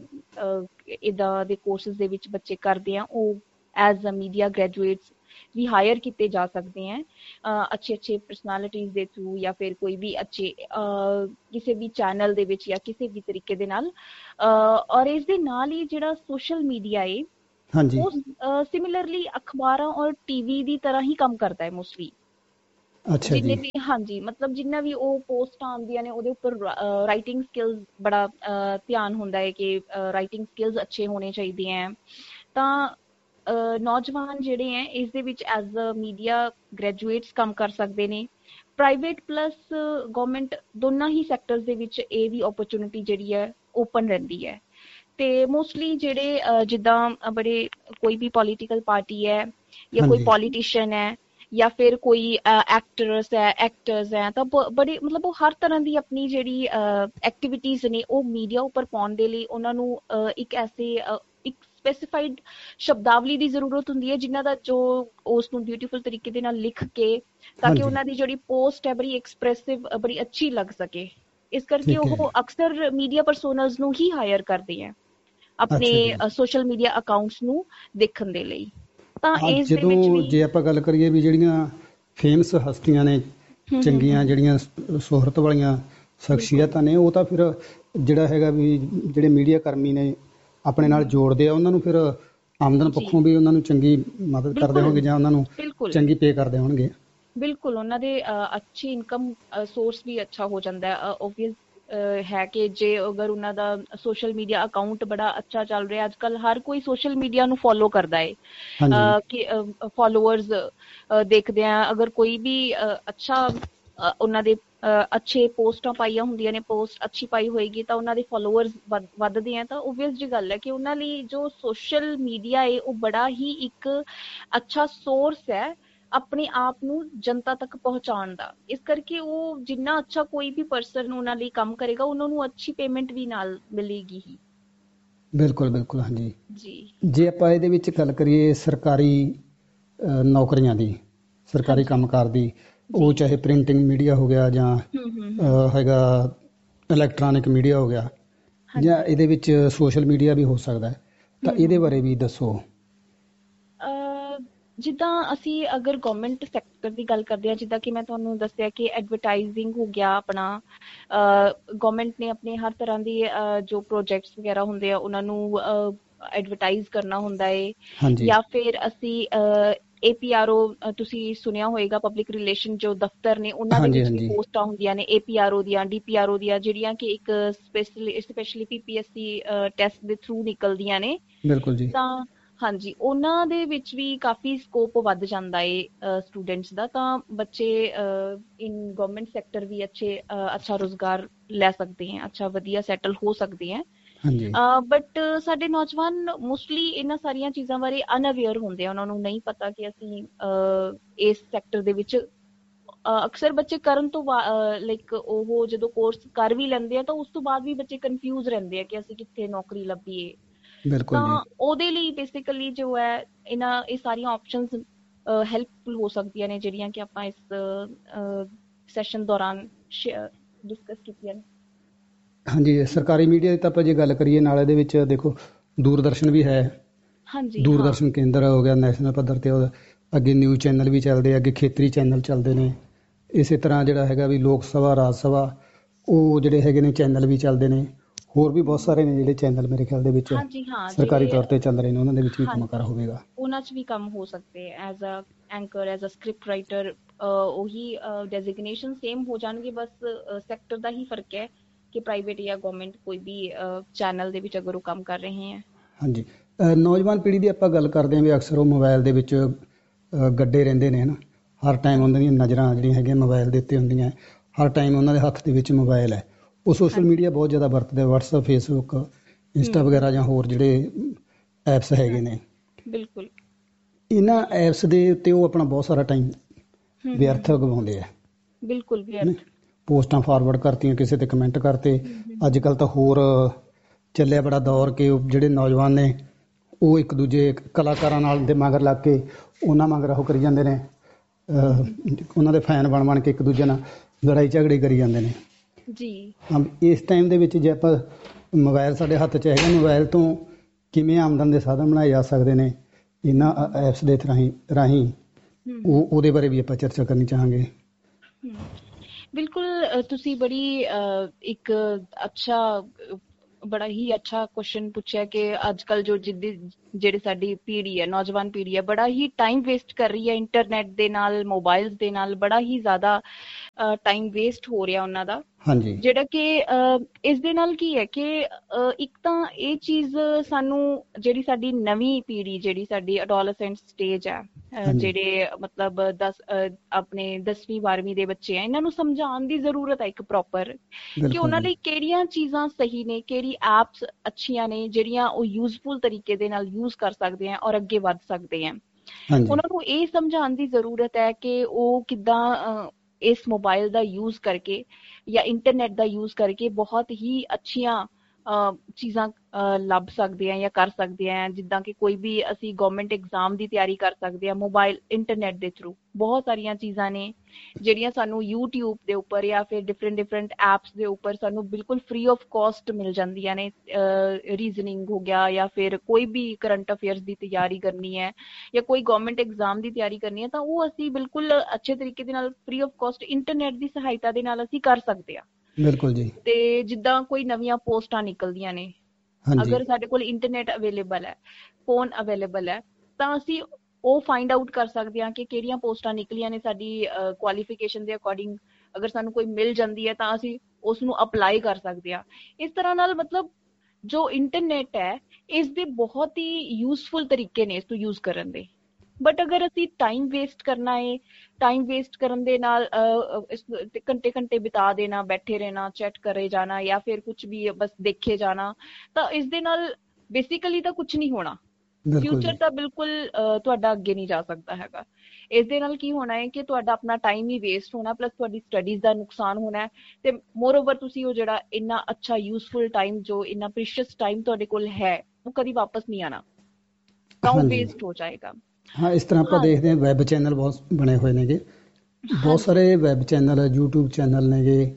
ਇੱਦਾਂ ਦੇ ਕੋਰਸਿਸ ਦੇ ਵਿੱਚ ਬੱਚੇ ਕਰਦੇ ਆ, ਉਹ as a media graduates we hire ਕੀਤੇ ਜਾ ਸਕਦੇ ਹੈ ਅੱਛੇ ਅੱਛੇ ਪਰਸਨੈਲਿਟੀਜ਼ ਦੇ ਥਰੂ, ਜਾਂ ਫਿਰ ਕੋਈ ਵੀ ਅੱਛੇ ਕਿਸੇ ਵੀ ਚੈਨਲ ਦੇ ਵਿੱਚ, ਜਾਂ ਕਿਸੇ ਵੀ ਤਰੀਕੇ ਦੇ ਨਾਲ। ਔਰ ਇਸ ਦੇ ਨਾਲ ਹੀ ਜਿਹੜਾ ਸੋਸ਼ਲ ਮੀਡੀਆ ਹੈ, ਹਾਂਜੀ ਉਹ ਸਿਮਿਲਰਲੀ ਅਖਬਾਰਾਂ ਔਰ ਟੀਵੀ ਦੀ ਤਰ੍ਹਾਂ ਹੀ ਕੰਮ ਕਰਦਾ ਹੈ ਮੋਸਟਲੀ। ਅੱਛਾ ਜਿੰਨੇ ਜੀ। ਵੀ ਹਾਂਜੀ ਮਤਲਬ ਜਿੰਨਾ ਵੀ ਉਹ ਪੋਸਟਾਂ ਆਉਂਦੀਆਂ ਨੇ, ਉਹਦੇ ਉੱਪਰ ਰਾਈਟਿੰਗ ਸਕਿੱਲਸ ਬੜਾ ਧਿਆਨ ਹੁੰਦਾ ਹੈ ਕਿ ਰਾਈਟਿੰਗ ਸਕਿੱਲਸ ਅੱਛੇ ਹੋਣੇ ਚਾਹੀਦੇ ਹੈ। ਤਾਂ ਨੌਜਵਾਨ ਜਿਹੜੇ ਹੈ ਇਸ ਦੇ ਵਿੱਚ ਐਜ਼ ਅ ਮੀਡੀਆ ਗ੍ਰੈਜੂਏਟਸ ਕੰਮ ਕਰ ਸਕਦੇ ਨੇ। ਪ੍ਰਾਈਵੇਟ ਪਲੱਸ ਗਵਰਨਮੈਂਟ ਦੋਨਾਂ ਹੀ ਸੈਕਟਰਸ ਦੇ ਵਿੱਚ ਇਹ ਵੀ ਓਪਰਚੁਨਿਟੀ ਜਿਹੜੀ ਹੈ ਓਪਨ ਰਹਿੰਦੀ ਹੈ। ਤੇ ਮੋਸਟਲੀ ਜਿਹੜੇ ਜਿੱਦਾਂ ਬੜੇ ਕੋਈ ਵੀ ਪੋਲੀਟੀਕਲ ਪਾਰਟੀ ਹੈ, ਜਾਂ ਕੋਈ ਹਾਂਜੀ ਪੋਲੀਟੀਸ਼ੀਅਨ ਹੈ, ਜਾਂ ਫਿਰ ਕੋਈ ਐਕਟਰਸ ਹੈ, ਐਕਟਰਸ ਹੈ, ਤਾਂ ਬੜੇ ਮਤਲਬ ਉਹ ਹਰ ਤਰ੍ਹਾਂ ਦੀ ਆਪਣੀ ਜਿਹੜੀ ਐਕਟੀਵਿਟੀਜ਼ ਨੇ ਉਹ ਮੀਡੀਆ ਉੱਪਰ ਪਾਉਣ ਦੇ ਲਈ ਉਹਨਾਂ ਨੂੰ ਇੱਕ ਐਸੇ ਇੱਕ ਸਪੈਸੀਫਾਈਡ ਸ਼ਬਦਾਵਲੀ ਦੀ ਜ਼ਰੂਰਤ ਹੁੰਦੀ ਹੈ, ਜਿਨ੍ਹਾਂ ਦਾ ਜੋ ਉਸ ਨੂੰ ਬਿਊਟੀਫੁਲ ਤਰੀਕੇ ਦੇ ਨਾਲ ਲਿਖ ਕੇ, ਤਾਂ ਕਿ ਹਾਂਜੀ ਉਹਨਾਂ ਦੀ ਜਿਹੜੀ ਪੋਸਟ ਹੈ ਬੜੀ ਐਕਸਪ੍ਰੈਸਿਵ, ਬੜੀ ਅੱਛੀ ਲੱਗ ਸਕੇ। ਇਸ ਕਰਕੇ ਠੀਕ ਹੈ। ਉਹ ਅਕਸਰ ਮੀਡੀਆ ਪਰਸੋਨਲਸ ਨੂੰ ਹੀ ਹਾਇਰ ਕਰਦੇ ਹੈ ਆਪਣੇ ਅੱਛਾ ਜੀ। ਸੋਸ਼ਲ ਮੀਡੀਆ ਅਕਾਊਂਟਸ ਨੂੰ ਦੇਖਣ ਦੇ ਲਈ। ਤਾਂ ਹਾਂ, ਇਸ ਦੇ ਵਿੱਚ ਜਦੋਂ ਵੀ ਜੇ ਆਪਾਂ ਗੱਲ ਕਰੀਏ ਵੀ ਜਿਹੜੀਆਂ ਫੇਮਸ ਹਸਤੀਆਂ ਨੇ, ਹਮ ਹਮ ਚੰਗੀਆਂ ਹਮ ਜਿਹੜੀਆਂ ਸ਼ੋਹਰਤ ਵਾਲੀਆਂ ਬਿਲਕੁਲ ਸ਼ਖਸੀਅਤਾਂ ਨੇ, ਉਹ ਤਾਂ ਫਿਰ ਜਿਹੜਾ ਹੈਗਾ ਵੀ ਜਿਹੜੇ ਮੀਡੀਆ ਕਰਮੀ ਨੇ ਆਪਣੇ ਨਾਲ ਜੋੜਦੇ ਆ, ਉਹਨਾਂ ਨੂੰ ਫਿਰ ਆਮਦਨ ਜੀ ਪੱਖੋਂ ਵੀ ਉਹਨਾਂ ਨੂੰ ਚੰਗੀ ਮਦਦ ਕਰਦੇ ਬਿਲਕੁਲ ਹੋਣਗੇ, ਜਾਂ ਉਹਨਾਂ ਨੂੰ ਬਿਲਕੁਲ ਚੰਗੀ ਪੇ ਕਰਦੇ ਹੋਣਗੇ। ਬਿਲਕੁਲ ਉਹਨਾਂ ਦੇ ਅੱਛੀ ਇਨਕਮ ਸੋਰਸ ਵੀ ਅੱਛਾ ਹੋ ਜਾਂਦਾ ਹੈ। ਓਬਵੀਅਸ ਹੈ ਕਿ ਜੇ ਅਗਰ ਉਹਨਾਂ ਦਾ ਸੋਸ਼ਲ ਮੀਡੀਆ ਅਕਾਊਂਟ ਬੜਾ ਅੱਛਾ ਚੱਲ ਰਿਹਾ, ਅੱਜ ਕੱਲ ਹਰ ਕੋਈ ਸੋਸ਼ਲ ਮੀਡੀਆ ਨੂੰ ਫੋਲੋ ਕਰਦਾ ਹਾਂਜੀ ਹੈ ਕਿ ਫੋਲੋਅਰਸ ਦੇਖਦੇ ਆ, ਅਗਰ ਕੋਈ ਵੀ ਅੱਛਾ ਉਹਨਾਂ ਦੇ ਅੱਛੇ ਪੋਸਟਾਂ ਪਾਈਆਂ ਹੁੰਦੀਆਂ ਨੇ, ਪੋਸਟ ਅੱਛੀ ਪਾਈ ਹੋਏਗੀ ਤਾਂ ਉਹਨਾਂ ਦੇ ਫੋਲੋਅਰਸ ਵੱਧਦੇ ਆ। ਤਾਂ ਓਬਵੀਅਸ ਜੀ ਗੱਲ ਹੈ ਕਿ ਉਹਨਾਂ ਲਈ ਜੋ ਸੋਸ਼ਲ ਮੀਡੀਆ ਹੈ ਉਹ ਬੜਾ ਹੀ ਇੱਕ ਅੱਛਾ ਸੋਰਸ ਹੈ ਆਪਣੇ ਆਪ ਨੂੰ ਜਨਤਾ ਤੱਕ ਪਹੁੰਚਾਉਣ ਦਾ। ਇਸ ਕਰਕੇ ਉਹ ਜਿੰਨਾ ਅੱਛਾ ਕੋਈ ਵੀ ਪਰਸਨ ਉਹਨਾਂ ਲਈ ਕੰਮ ਕਰੇਗਾ, ਉਹਨਾਂ ਨੂੰ ਅੱਛੀ ਪੇਮੈਂਟ ਵੀ ਨਾਲ ਮਿਲੇਗੀ ਹੀ। ਬਿਲਕੁਲ ਬਿਲਕੁਲ ਹਾਂਜੀ। ਜੀ ਜੇ ਆਪਾਂ ਇਹਦੇ ਵਿੱਚ ਗੱਲ ਕਰੀਏ ਸਰਕਾਰੀ ਨੌਕਰੀਆਂ ਦੀ, ਸਰਕਾਰੀ ਹਾਂਜੀ ਕੰਮਕਾਰ ਦੀ, ਉਹ ਜੀ ਚਾਹੇ ਪ੍ਰਿੰਟਿੰਗ ਮੀਡੀਆ ਹੋ ਗਿਆ, ਜਾਂ ਹਮ ਹਮ ਹਮ ਹੈਗਾ ਇਲੈਕਟ੍ਰੋਨਿਕ ਮੀਡੀਆ ਹੋ ਗਿਆ, ਜਾਂ ਹਾਂਜੀ ਇਹਦੇ ਵਿੱਚ ਸੋਸ਼ਲ ਮੀਡੀਆ ਵੀ ਹੋ ਸਕਦਾ ਹੈ, ਤਾਂ ਹਮ ਇਹਦੇ ਹਮ ਬਾਰੇ ਵੀ ਦੱਸੋ। ਜਿੱਦਾਂ ਅਸੀਂ ਅਗਰ ਗਵਰਨਮੈਂਟ ਸੈਕਟਰ ਦੀ ਗੱਲ ਕਰਦੇ ਹਾਂ, ਜਿੱਦਾਂ ਕਿ ਮੈਂ ਤੁਹਾਨੂੰ ਦੱਸਿਆ ਕਿ ਐਡਵਰਟਾਈਜ਼ਿੰਗ ਹੋ ਗਿਆ ਆਪਣਾ, ਗਵਰਨਮੈਂਟ ਨੇ ਆਪਣੇ ਹਰ ਤਰ੍ਹਾਂ ਦੀ ਜੋ ਪ੍ਰੋਜੈਕਟਸ ਵਗੈਰਾ ਹੁੰਦੇ ਆ ਉਹਨਾਂ ਨੂੰ ਐਡਵਰਟਾਈਜ਼ ਕਰਨਾ ਹੁੰਦਾ ਹੈ। ਹਾਂਜੀ ਜਾਂ ਫਿਰ ਅਸੀਂ ਏ ਪੀ ਆਰ ਓ, ਤੁਸੀਂ ਸੁਣਿਆ ਹੋਏਗਾ, ਪਬਲਿਕ ਰਿਲੇਸ਼ਨ ਜੋ ਦਫ਼ਤਰ ਨੇ ਉਹਨਾਂ ਦੇ ਹਾਂਜੀ ਵਿੱਚ ਵੀ ਹਾਂਜੀ ਪੋਸਟਾਂ ਹੁੰਦੀਆਂ ਨੇ ਏ ਪੀ ਆਰ ਓ ਦੀਆਂ, ਡੀ ਪੀ ਆਰ ਓ ਦੀਆਂ, ਜਿਹੜੀਆਂ ਕਿ ਇੱਕ ਸਪੈਸ਼ਲੀ ਸਪੈਸ਼ਲੀ ਪੀ ਪੀ ਐਸ ਸੀ ਟੈਸਟ ਦੇ ਥਰੂ ਨਿਕਲਦੀਆਂ ਨੇ। ਬਿਲਕੁਲ ਜੀ। ਤਾਂ ਹਾਂਜੀ ਉਹਨਾਂ ਦੇ ਵਿੱਚ ਵੀ ਕਾਫੀ ਸਕੋਪ ਵੱਧ ਜਾਂਦਾ ਹੈ ਸਟੂਡੈਂਟਸ ਦਾ। ਤਾਂ ਬੱਚੇ ਇਨ ਗਵਰਨਮੈਂਟ ਸੈਕਟਰ ਵੀ ਅੱਛੇ ਅੱਛਾ ਰੁਜ਼ਗਾਰ ਲੈ ਸਕਦੇ ਹੈ, ਅੱਛਾ ਵਧੀਆ ਸੈਟਲ ਹੋ ਸਕਦੇ ਹੈ। ਹਾਂਜੀ ਬਟ ਸਾਡੇ ਨੌਜਵਾਨ ਮੋਸਟਲੀ ਇਹਨਾਂ ਸਾਰੀਆਂ ਚੀਜ਼ਾਂ ਬਾਰੇ ਅਨਅਵੇਅਰ ਹੁੰਦੇ ਆ, ਉਹਨਾਂ ਨੂੰ ਨਹੀਂ ਪਤਾ ਕਿ ਅਸੀਂ ਇਸ ਸੈਕਟਰ ਦੇ ਵਿੱਚ ਅਕਸਰ ਬੱਚੇ ਕਰਨ ਤੋਂ ਲਾਈਕ ਉਹ ਜਦੋਂ ਕੋਰਸ ਕਰ ਵੀ ਲੈਂਦੇ ਆ ਤਾਂ ਉਸ ਤੋਂ ਬਾਅਦ ਵੀ ਬੱਚੇ ਕਨਫਿਊਜ਼ ਰਹਿੰਦੇ ਆ ਕਿ ਅਸੀਂ ਕਿੱਥੇ ਨੌਕਰੀ ਲੱਭੀਏ। ਬਿਲਕੁਲ ਜੀ। ਤਾਂ ਉਹਦੇ ਲਈ ਬੇਸਿਕਲੀ ਜੋ ਹੈ ਇਹਨਾਂ ਇਹ ਸਾਰੀਆਂ ਆਪਸ਼ਨਸ ਹੈਲਪਫੁਲ ਹੋ ਸਕਦੀਆਂ ਨੇ ਜਿਹੜੀਆਂ ਕਿ ਆਪਾਂ ਇਸ ਸੈਸ਼ਨ ਦੌਰਾਨ ਡਿਸਕਸ ਕੀਤੀਆਂ ਨੇ। ਹਾਂਜੀ, ਸਰਕਾਰੀ ਮੀਡੀਆ ਦੀ ਤਾਂ ਆਪਾਂ ਜੇ ਗੱਲ ਕਰੀਏ ਨਾਲ ਇਹਦੇ ਵਿੱਚ ਦੇਖੋ ਦੂਰਦਰਸ਼ਨ ਵੀ ਹੈ। ਹਾਂਜੀ, ਦੂਰਦਰਸ਼ਨ ਕੇਂਦਰ ਹੋ ਗਿਆ ਨੈਸ਼ਨਲ ਪੱਧਰ 'ਤੇ, ਉਹਦਾ ਅੱਗੇ ਨਿਊਜ਼ ਚੈਨਲ ਵੀ ਚੱਲਦੇ ਆ, ਅੱਗੇ ਖੇਤਰੀ ਚੈਨਲ ਚੱਲਦੇ ਨੇ। ਇਸੇ ਤਰ੍ਹਾਂ ਜਿਹੜਾ ਹੈਗਾ ਵੀ ਲੋਕ ਸਭਾ, ਰਾਜ ਸਭਾ, ਉਹ ਜਿਹੜੇ ਹੈਗੇ ਨੇ ਚੈਨਲ ਵੀ ਚੱਲਦੇ ਨੇ। ਹੋਰ ਵੀ ਬਹੁਤ ਸਾਰੇ ਨੇ ਜਿਹੜੇ ਚੈਨਲ ਮੇਰੇ ਖਿਆਲ ਦੇ ਵਿੱਚ ਹਾਂਜੀ ਹਾਂ ਸਰਕਾਰੀ ਜਿਹੜੇ ਤੌਰ 'ਤੇ ਚੱਲ ਰਹੇ ਨੇ, ਉਹਨਾਂ ਦੇ ਵਿੱਚ ਵੀ ਕੰਮ ਕਰ ਹਾਂਜੀ ਹੋਵੇਗਾ। ਉਹਨਾਂ 'ਚ ਵੀ ਕੰਮ ਹੋ ਸਕਦੇ as a anchor, as a script writer. ਉਹੀ ਡੈਜ਼ਿਗਨੇਸ਼ਨ ਸੇਮ ਹੋ ਜਾਣਗੇ, ਬਸ ਸੈਕਟਰ ਦਾ ਹੀ ਫਰਕ ਹੈ ਕਿ ਪ੍ਰਾਈਵੇਟ ਜਾਂ ਗਵਰਨਮੈਂਟ ਕੋਈ ਵੀ ਚੈਨਲ ਦੇ ਵਿੱਚ ਅਗਰ ਉਹ ਕੰਮ ਕਰ ਰਹੇ ਹੈ। ਹਾਂਜੀ, ਨੌਜਵਾਨ ਪੀੜ੍ਹੀ ਦੀ ਆਪਾਂ ਗੱਲ ਕਰਦੇ ਹਾਂ ਵੀ ਅਕਸਰ ਉਹ ਮੋਬਾਇਲ ਦੇ ਵਿੱਚ ਗੱਡੇ ਰਹਿੰਦੇ ਨੇ ਹੈ ਨਾ। ਹਰ ਟਾਈਮ ਉਹਨਾਂ ਦੀਆਂ ਨਜ਼ਰਾਂ ਜਿਹੜੀਆਂ ਹੈਗੀਆਂ ਮੋਬਾਇਲ ਦੇ ਉੱਤੇ ਹੁੰਦੀਆਂ। ਹਰ ਟਾਈਮ ਉਹਨਾਂ ਦੇ ਹੱਥ ਦੇ ਵਿੱਚ ਮੋਬਾਇਲ ਹੈ। ਉਹ ਸੋਸ਼ਲ ਮੀਡੀਆ ਬਹੁਤ ਜ਼ਿਆਦਾ ਵਰਤਦੇ, ਵਟਸਐਪ, ਫੇਸਬੁੱਕ, ਇੰਸਟਾ ਵਗੈਰਾ ਜਾਂ ਹੋਰ ਜਿਹੜੇ ਐਪਸ ਹੈਗੇ ਨੇ। ਬਿਲਕੁਲ। ਇਹਨਾਂ ਐਪਸ ਦੇ ਉੱਤੇ ਉਹ ਆਪਣਾ ਬਹੁਤ ਸਾਰਾ ਟਾਈਮ ਵਿਅਰਥ ਗਵਾਉਂਦੇ ਆ। ਬਿਲਕੁਲ ਵਿਅਰਥ। ਪੋਸਟਾਂ ਫਾਰਵਰਡ ਕਰਤੀਆਂ, ਕਿਸੇ ਤੇ ਕਮੈਂਟ ਕਰਤੇ। ਅੱਜ ਕੱਲ੍ਹ ਤਾਂ ਹੋਰ ਚੱਲਿਆ ਬੜਾ ਦੌਰ ਕਿ ਉਹ ਜਿਹੜੇ ਨੌਜਵਾਨ ਨੇ ਉਹ ਇੱਕ ਦੂਜੇ ਕਲਾਕਾਰਾਂ ਨਾਲ ਦੇ ਮਗਰ ਲੱਗ ਕੇ ਉਹਨਾਂ ਮਗਰ ਉਹ ਕਰੀ ਜਾਂਦੇ ਨੇ, ਉਹਨਾਂ ਦੇ ਫੈਨ ਬਣ ਬਣ ਕੇ ਇੱਕ ਦੂਜੇ ਨਾਲ ਲੜਾਈ ਝਗੜੇ ਕਰੀ ਜਾਂਦੇ ਨੇ ਜੀ। ਇਸ ਟਾਈਮ ਦੇ ਵਿੱਚ ਜੇ ਆਪਾਂ ਮੋਬਾਇਲ ਸਾਡੇ ਹੱਥ 'ਚ ਹੈਗਾ, ਮੋਬਾਇਲ ਤੋਂ ਕਿਵੇਂ ਆਮਦਨ ਦੇ ਸਾਧਨ ਬਣਾਏ ਜਾ ਸਕਦੇ ਨੇ ਇਹਨਾਂ ਐਪਸ ਦੇ ਰਾਹੀਂ ਰਾਹੀਂ ਉਹ ਉਹਦੇ ਬਾਰੇ ਵੀ ਆਪਾਂ ਚਰਚਾ ਕਰਨੀ ਚਾਹਾਂਗੇ। ਬਿਲਕੁਲ, ਤੁਸੀਂ ਬੜੀ ਇੱਕ ਅੱਛਾ ਬੜਾ ਹੀ ਅੱਛਾ ਕੁਐਸਚਨ ਪੁੱਛਿਆ ਕਿ ਅੱਜ ਕੱਲ੍ਹ ਜੋ ਜਿੱਦੀ ਜਿਹੜੀ ਸਾਡੀ ਪੀੜ੍ਹੀ ਹੈ, ਨੌਜਵਾਨ ਪੀੜ੍ਹੀ ਹੈ, ਬੜਾ ਹੀ ਟਾਈਮ ਵੇਸਟ ਕਰ ਰਹੀ ਹੈ ਇੰਟਰਨੈਟ ਦੇ ਨਾਲ, ਮੋਬਾਇਲਸ ਦੇ ਨਾਲ। ਬੜਾ ਹੀ ਜ਼ਿਆਦਾ ਟਾਈਮ ਵੇਸਟ ਹੋ ਰਿਹਾ ਉਹਨਾਂ ਦਾ। ਹਾਂਜੀ। ਜਿਹੜਾ ਕਿ ਇਸ ਦੇ ਨਾਲ ਕੀ ਹੈ ਕਿ ਇੱਕ ਤਾਂ ਇਹ ਚੀਜ਼ ਸਾਨੂੰ, ਜਿਹੜੀ ਸਾਡੀ ਨਵੀਂ ਪੀੜ੍ਹੀ, ਜਿਹੜੀ ਸਾਡੀ ਅਡੋਲਸੈਂਟ ਸਟੇਜ ਹੈ, ਜਿਹੜੇ ਮਤਲਬ ਦਸ ਆਪਣੇ ਦਸਵੀਂ ਬਾਰਵੀਂ ਦੇ ਬੱਚੇ ਆ, ਇਹਨਾਂ ਨੂੰ ਸਮਝਾਉਣ ਦੀ ਜ਼ਰੂਰਤ ਹੈ ਇੱਕ ਪ੍ਰੋਪਰ, ਕਿ ਉਹਨਾਂ ਲਈ ਕਿਹੜੀਆਂ ਚੀਜ਼ਾਂ ਸਹੀ ਨੇ, ਕਿਹੜੀ ਐਪਸ ਅੱਛੀਆਂ ਨੇ ਜਿਹੜੀਆਂ ਉਹ ਯੂਜ਼ਫੁਲ ਤਰੀਕੇ ਦੇ ਨਾਲ ਯੂਜ਼ ਕਰ ਸਕਦੇ ਆ ਔਰ ਅੱਗੇ ਵੱਧ ਸਕਦੇ ਆ। ਉਹਨਾਂ ਨੂੰ ਇਹ ਸਮਝਾਉਣ ਦੀ ਜ਼ਰੂਰਤ ਹੈ ਕਿ ਉਹ ਕਿੱਦਾਂ ਇਸ ਮੋਬਾਈਲ ਦਾ ਯੂਜ਼ ਕਰਕੇ ਜਾਂ ਇੰਟਰਨੈਟ ਦਾ ਯੂਜ਼ ਕਰਕੇ ਬਹੁਤ ਹੀ ਅੱਛੀਆਂ ਚੀਜ਼ਾਂ ਲੱਭ ਸਕਦੇ ਆ ਜਾਂ ਕਰ ਸਕਦੇ ਆ। ਜਿੱਦਾਂ ਕਿ ਕੋਈ ਵੀ ਅਸੀਂ ਗਵਰਨਮੈਂਟ ਐਗਜ਼ਾਮ ਦੀ ਤਿਆਰੀ ਕਰ ਸਕਦੇ ਆ ਮੋਬਾਈਲ ਇੰਟਰਨੈਟ ਦੇ ਥਰੂ। ਬਹੁਤ ਸਾਰੀਆਂ ਚੀਜ਼ਾਂ ਨੇ ਜਿਹੜੀਆਂ ਸਾਨੂੰ ਯੂਟਿਊਬ ਦੇ ਉੱਪਰ ਜਾਂ ਫਿਰ ਡਿਫਰੈਂਟ ਡਿਫਰੈਂਟ ਐਪਸ ਦੇ ਉੱਪਰ ਸਾਨੂੰ ਬਿਲਕੁਲ ਫ੍ਰੀ ਆਫ ਕਾਸਟ ਮਿਲ ਜਾਂਦੀਆਂ ਨੇ। ਰੀਜ਼ਨਿੰਗ ਹੋ ਗਿਆ ਜਾਂ ਫਿਰ ਕੋਈ ਵੀ ਕਰੰਟ ਅਫੇਅਰਸ ਦੀ ਤਿਆਰੀ ਕਰਨੀ ਹੈ ਜਾਂ ਕੋਈ ਗਵਰਨਮੈਂਟ ਐਗਜ਼ਾਮ ਦੀ ਤਿਆਰੀ ਕਰਨੀ ਹੈ, ਤਾਂ ਉਹ ਅਸੀਂ ਬਿਲਕੁਲ ਅੱਛੇ ਤਰੀਕੇ ਦੇ ਨਾਲ ਫ੍ਰੀ ਆਫ ਕਾਸਟ ਇੰਟਰਨੈਟ ਦੀ ਸਹਾਇਤਾ ਦੇ ਨਾਲ ਅਸੀਂ ਕਰ ਸਕਦੇ ਹਾਂ। ਬਿਲਕੁਲ ਜੀ। ਤੇ ਜਿੱਦਾਂ ਕੋਈ ਨਵੀਆਂ ਪੋਸਟਾਂ ਨਿਕਲਦੀਆਂ ਨੇ, ਅਗਰ ਸਾਡੇ ਕੋਲ ਇੰਟਰਨੈਟ ਅਵੇਲੇਬਲ ਹੈ, ਫੋਨ ਅਵੇਲੇਬਲ ਹੈ, ਤਾਂ ਅਸੀਂ ਉਹ ਫਾਈਂਡ ਆਊਟ ਕਰ ਸਕਦੇ ਹਾਂ ਕਿ ਕਿਹੜੀਆਂ ਪੋਸਟਾਂ ਨਿਕਲੀਆਂ ਨੇ ਸਾਡੀ ਕੁਆਲੀਫਿਕੇਸ਼ਨ ਦੇ ਅਕੋਰਡਿੰਗ। ਅਗਰ ਸਾਨੂੰ ਕੋਈ ਮਿਲ ਜਾਂਦੀ ਹੈ ਤਾਂ ਅਸੀਂ ਉਸ ਨੂੰ ਅਪਲਾਈ ਕਰ ਸਕਦੇ ਹਾਂ। ਇਸ ਤਰ੍ਹਾਂ ਨਾਲ ਮਤਲਬ ਜੋ ਇੰਟਰਨੈਟ ਹੈ, ਇਸ ਦੇ ਬਹੁਤ ਹੀ ਯੂਜ਼ਫੁਲ ਤਰੀਕੇ ਨੇ ਇਸ ਤੋਂ ਯੂਜ਼ ਕਰਨ ਦੇ। ਬਟ ਅਗਰ ਅਸੀਂ ਟਾਈਮ ਵੇਸਟ ਕਰਨਾ ਹੈ, ਟਾਈਮ ਵੇਸਟ ਕਰਨ ਦੇ ਨਾਲ ਘੰਟੇ ਘੰਟੇ ਬਿਤਾ ਦੇਣਾ, ਬੈਠੇ ਰਹਿਣਾ, ਚੈਟ ਕਰੇ ਜਾਣਾ ਜਾਂ ਫਿਰ ਕੁਛ ਵੀ ਬਸ ਦੇਖੇ ਜਾਣਾ, ਤਾਂ ਇਸ ਦੇ ਨਾਲ ਬੇਸਿਕਲੀ ਤਾਂ ਕੁਛ ਨਹੀਂ ਹੋਣਾ। ਫਿਊਚਰ ਤਾਂ ਬਿਲਕੁਲ ਤੁਹਾਡਾ ਅੱਗੇ ਨਹੀਂ ਜਾ ਸਕਦਾ ਹੈਗਾ। ਇਸ ਦੇ ਨਾਲ ਕੀ ਹੋਣਾ ਹੈ ਕਿ ਤੁਹਾਡਾ ਆਪਣਾ ਟਾਈਮ ਹੀ ਵੇਸਟ ਹੋਣਾ, ਪਲੱਸ ਤੁਹਾਡੀ ਸਟੱਡੀਜ਼ ਦਾ ਨੁਕਸਾਨ ਹੋਣਾ, ਤੇ ਮੋਰ ਓਵਰ ਤੁਸੀਂ ਉਹ ਜਿਹੜਾ ਇੰਨਾ ਅੱਛਾ ਯੂਜ਼ਫੁਲ ਟਾਈਮ, ਜੋ ਇੰਨਾ ਪ੍ਰੀਸ਼ੀਅਸ ਟਾਈਮ ਤੁਹਾਡੇ ਕੋਲ ਹੈ, ਉਹ ਕਦੀ ਵਾਪਸ ਨਹੀਂ ਆਣਾ, ਤਾਂ ਉਹ ਵੇਸਟ ਹੋ ਜਾਏਗਾ। ਹਾਂ, ਇਸ ਤਰ੍ਹਾਂ ਆਪਾਂ ਦੇਖਦੇ ਹਾਂ ਵੈਬ ਚੈਨਲ ਬਹੁਤ ਬਣੇ ਹੋਏ ਨੇਗੇ, ਬਹੁਤ ਸਾਰੇ ਵੈਬ ਚੈਨਲ, ਯੂਟਿਊਬ ਚੈਨਲ ਨੇਗੇ।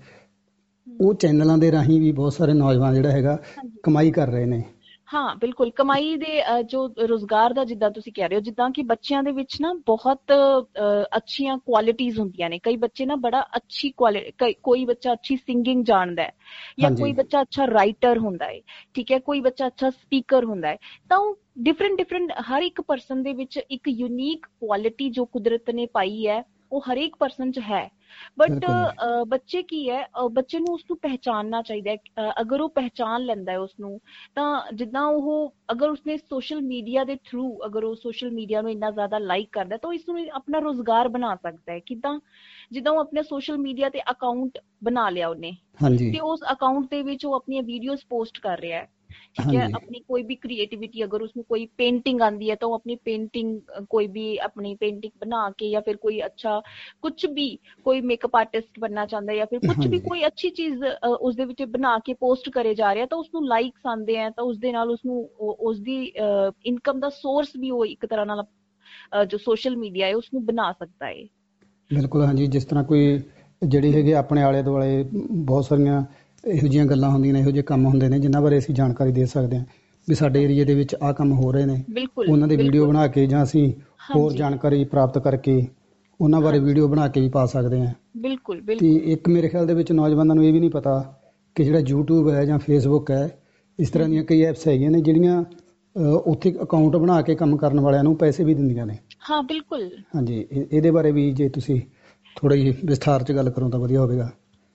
ਉਹ ਚੈਨਲਾਂ ਦੇ ਰਾਹੀਂ ਵੀ ਬਹੁਤ ਸਾਰੇ ਨੌਜਵਾਨ ਜਿਹੜਾ ਹੈਗਾ ਕਮਾਈ ਕਰ ਰਹੇ ਨੇ। ਹਾਂ ਬਿਲਕੁਲ, ਕਮਾਈ ਦੇ ਜੋ ਰੁਜ਼ਗਾਰ ਦਾ, ਜਿੱਦਾਂ ਤੁਸੀਂ ਕਹਿ ਰਹੇ ਹੋ, ਜਿੱਦਾਂ ਕਿ ਬੱਚਿਆਂ ਦੇ ਵਿੱਚ ਨਾ ਬਹੁਤ ਅੱਛੀਆਂ ਕੁਆਲਿਟੀਜ਼ ਹੁੰਦੀਆਂ ਨੇ। ਕਈ ਬੱਚੇ ਨਾ ਬੜਾ ਅੱਛੀ ਕੁਆਲਿਟੀ, ਕੋਈ ਬੱਚਾ ਅੱਛੀ ਸਿੰਗਿੰਗ ਜਾਣਦਾ ਹੈ, ਜਾਂ ਕੋਈ ਬੱਚਾ ਅੱਛਾ ਰਾਈਟਰ ਹੁੰਦਾ ਹੈ, ਠੀਕ ਹੈ, ਕੋਈ ਬੱਚਾ ਅੱਛਾ ਸਪੀਕਰ ਹੁੰਦਾ ਹੈ। ਤਾਂ ਉਹ ਡਿਫਰੈਂਟ ਡਿਫਰੈਂਟ ਹਰ ਇੱਕ ਪਰਸਨ ਦੇ ਵਿੱਚ ਇੱਕ ਯੂਨੀਕ ਕੁਆਲਿਟੀ ਜੋ ਕੁਦਰਤ ਨੇ ਪਾਈ ਹੈ, ਉਹ ਹਰੇਕ ਪਰਸਨ 'ਚ ਹੈ। ਬਟ ਬੱਚੇ ਕੀ ਹੈ, ਬੱਚੇ ਨੂੰ ਉਸਨੂੰ ਪਹਿਚਾਨਣਾ ਚਾਹੀਦਾ ਹੈ। ਅਗਰ ਉਹ ਪਹਿਚਾਨ ਲੈਂਦਾ ਹੈ ਉਸਨੂੰ, ਤਾਂ ਜਿੱਦਾਂ ਉਹ ਅਗਰ ਉਸਨੇ ਸੋਸ਼ਲ ਮੀਡੀਆ ਦੇ ਥਰੂ, ਅਗਰ ਉਹ ਸੋਸ਼ਲ ਮੀਡੀਆ ਨੂੰ ਇੰਨਾ ਜ਼ਿਆਦਾ ਲਾਈਕ ਕਰਦਾ, ਤਾਂ ਇਸ ਨੂੰ ਆਪਣਾ ਰੁਜ਼ਗਾਰ ਬਣਾ ਸਕਦਾ ਹੈ। ਕਿੱਦਾਂ? ਜਿੱਦਾਂ ਉਹ ਆਪਣੇ ਸੋਸ਼ਲ ਮੀਡੀਆ ਤੇ ਅਕਾਊਂਟ ਬਣਾ ਲਿਆ ਉਹਨੇ, ਤੇ ਉਸ ਅਕਾਊਂਟ ਦੇ ਵਿੱਚ ਉਹ ਆਪਣੀਆਂ ਵੀਡੀਓਜ਼ ਪੋਸਟ ਕਰ ਰਿਹਾ ਹੈ, ठीक है। अपनी कोई भी क्रिएटिविटी, अगर उसमें कोई पेंटिंग आती है तो वो अपनी पेंटिंग, कोई भी अपनी पेंटिंग बना के, या फिर कोई अच्छा कुछ भी, कोई मेकअप आर्टिस्ट बनना चाहता है, या फिर कुछ भी कोई अच्छी चीज ਉਸ ਦੇ ਵਿੱਚ ਬਣਾ ਕੇ ਪੋਸਟ ਕਰੇ ਜਾ ਰਿਹਾ, ਤਾਂ ਉਸਨੂੰ ਲਾਈਕਸ ਆਉਂਦੇ ਆ, ਤਾਂ ਉਸਦੇ ਨਾਲ ਉਸਨੂੰ ਉਸਦੀ ਇਨਕਮ ਦਾ ਸੋਰਸ ਵੀ ਉਹ ਇੱਕ ਤਰ੍ਹਾਂ ਨਾਲ ਜੋ ਸੋਸ਼ਲ ਮੀਡੀਆ ਹੈ ਉਸਨੂੰ ਬਣਾ ਸਕਦਾ ਹੈ। ਬਿਲਕੁਲ ਹਾਂਜੀ। ਜਿਸ ਤਰ੍ਹਾਂ ਕੋਈ ਜਿਹੜੀ ਹੈਗੀ ਆਪਣੇ ਆਲੇ ਦੁਆਲੇ ਬਹੁਤ ਸਾਰੀਆਂ ਇਹੋ ਜਿਹੀਆਂ ਗੱਲਾਂ ਹੁੰਦੀਆਂ ਨੇ, ਇਹੋ ਜਿਹੇ ਕੰਮ ਹੁੰਦੇ ਨੇ ਜਿਨ੍ਹਾਂ ਬਾਰੇ ਅਸੀਂ ਜਾਣਕਾਰੀ ਦੇ ਸਕਦੇ ਹਾਂ ਵੀ ਸਾਡੇ ਏਰੀਏ ਦੇ ਵਿੱਚ ਆਹ ਕੰਮ ਹੋ ਰਹੇ ਨੇ, ਉਹਨਾਂ ਦੇ ਵੀਡੀਓ ਬਣਾ ਕੇ ਜਾਂ ਅਸੀਂ ਹੋਰ ਜਾਣਕਾਰੀ ਪ੍ਰਾਪਤ ਕਰਕੇ ਉਹਨਾਂ ਬਾਰੇ ਵੀਡੀਓ ਬਣਾ ਕੇ ਵੀ ਪਾ ਸਕਦੇ ਹਾਂ। ਬਿਲਕੁਲ ਤੇ ਇੱਕ ਮੇਰੇ ਖਿਆਲ ਦੇ ਵਿੱਚ ਨੌਜਵਾਨਾਂ ਨੂੰ ਇਹ ਵੀ ਨਹੀਂ ਪਤਾ ਕਿ ਜਿਹੜਾ ਯੂਟਿਊਬ ਹੈ ਜਾਂ ਫੇਸਬੁੱਕ ਹੈ, ਇਸ ਤਰ੍ਹਾਂ ਦੀਆਂ ਕਈ ਐਪਸ ਹੈਗੀਆਂ ਨੇ ਜਿਹੜੀਆਂ ਉੱਥੇ ਅਕਾਊਂਟ ਬਣਾ ਕੇ ਕੰਮ ਕਰਨ ਵਾਲਿਆਂ ਨੂੰ ਪੈਸੇ ਵੀ ਦਿੰਦੀਆਂ ਨੇ। ਹਾਂ ਬਿਲਕੁਲ ਹਾਂਜੀ, ਇਹਦੇ ਬਾਰੇ ਵੀ ਜੇ ਤੁਸੀਂ ਥੋੜ੍ਹਾ ਜਿਹੀ ਵਿਸਥਾਰ 'ਚ ਗੱਲ ਕਰੋ ਤਾਂ ਵਧੀਆ ਹੋਵੇਗਾ।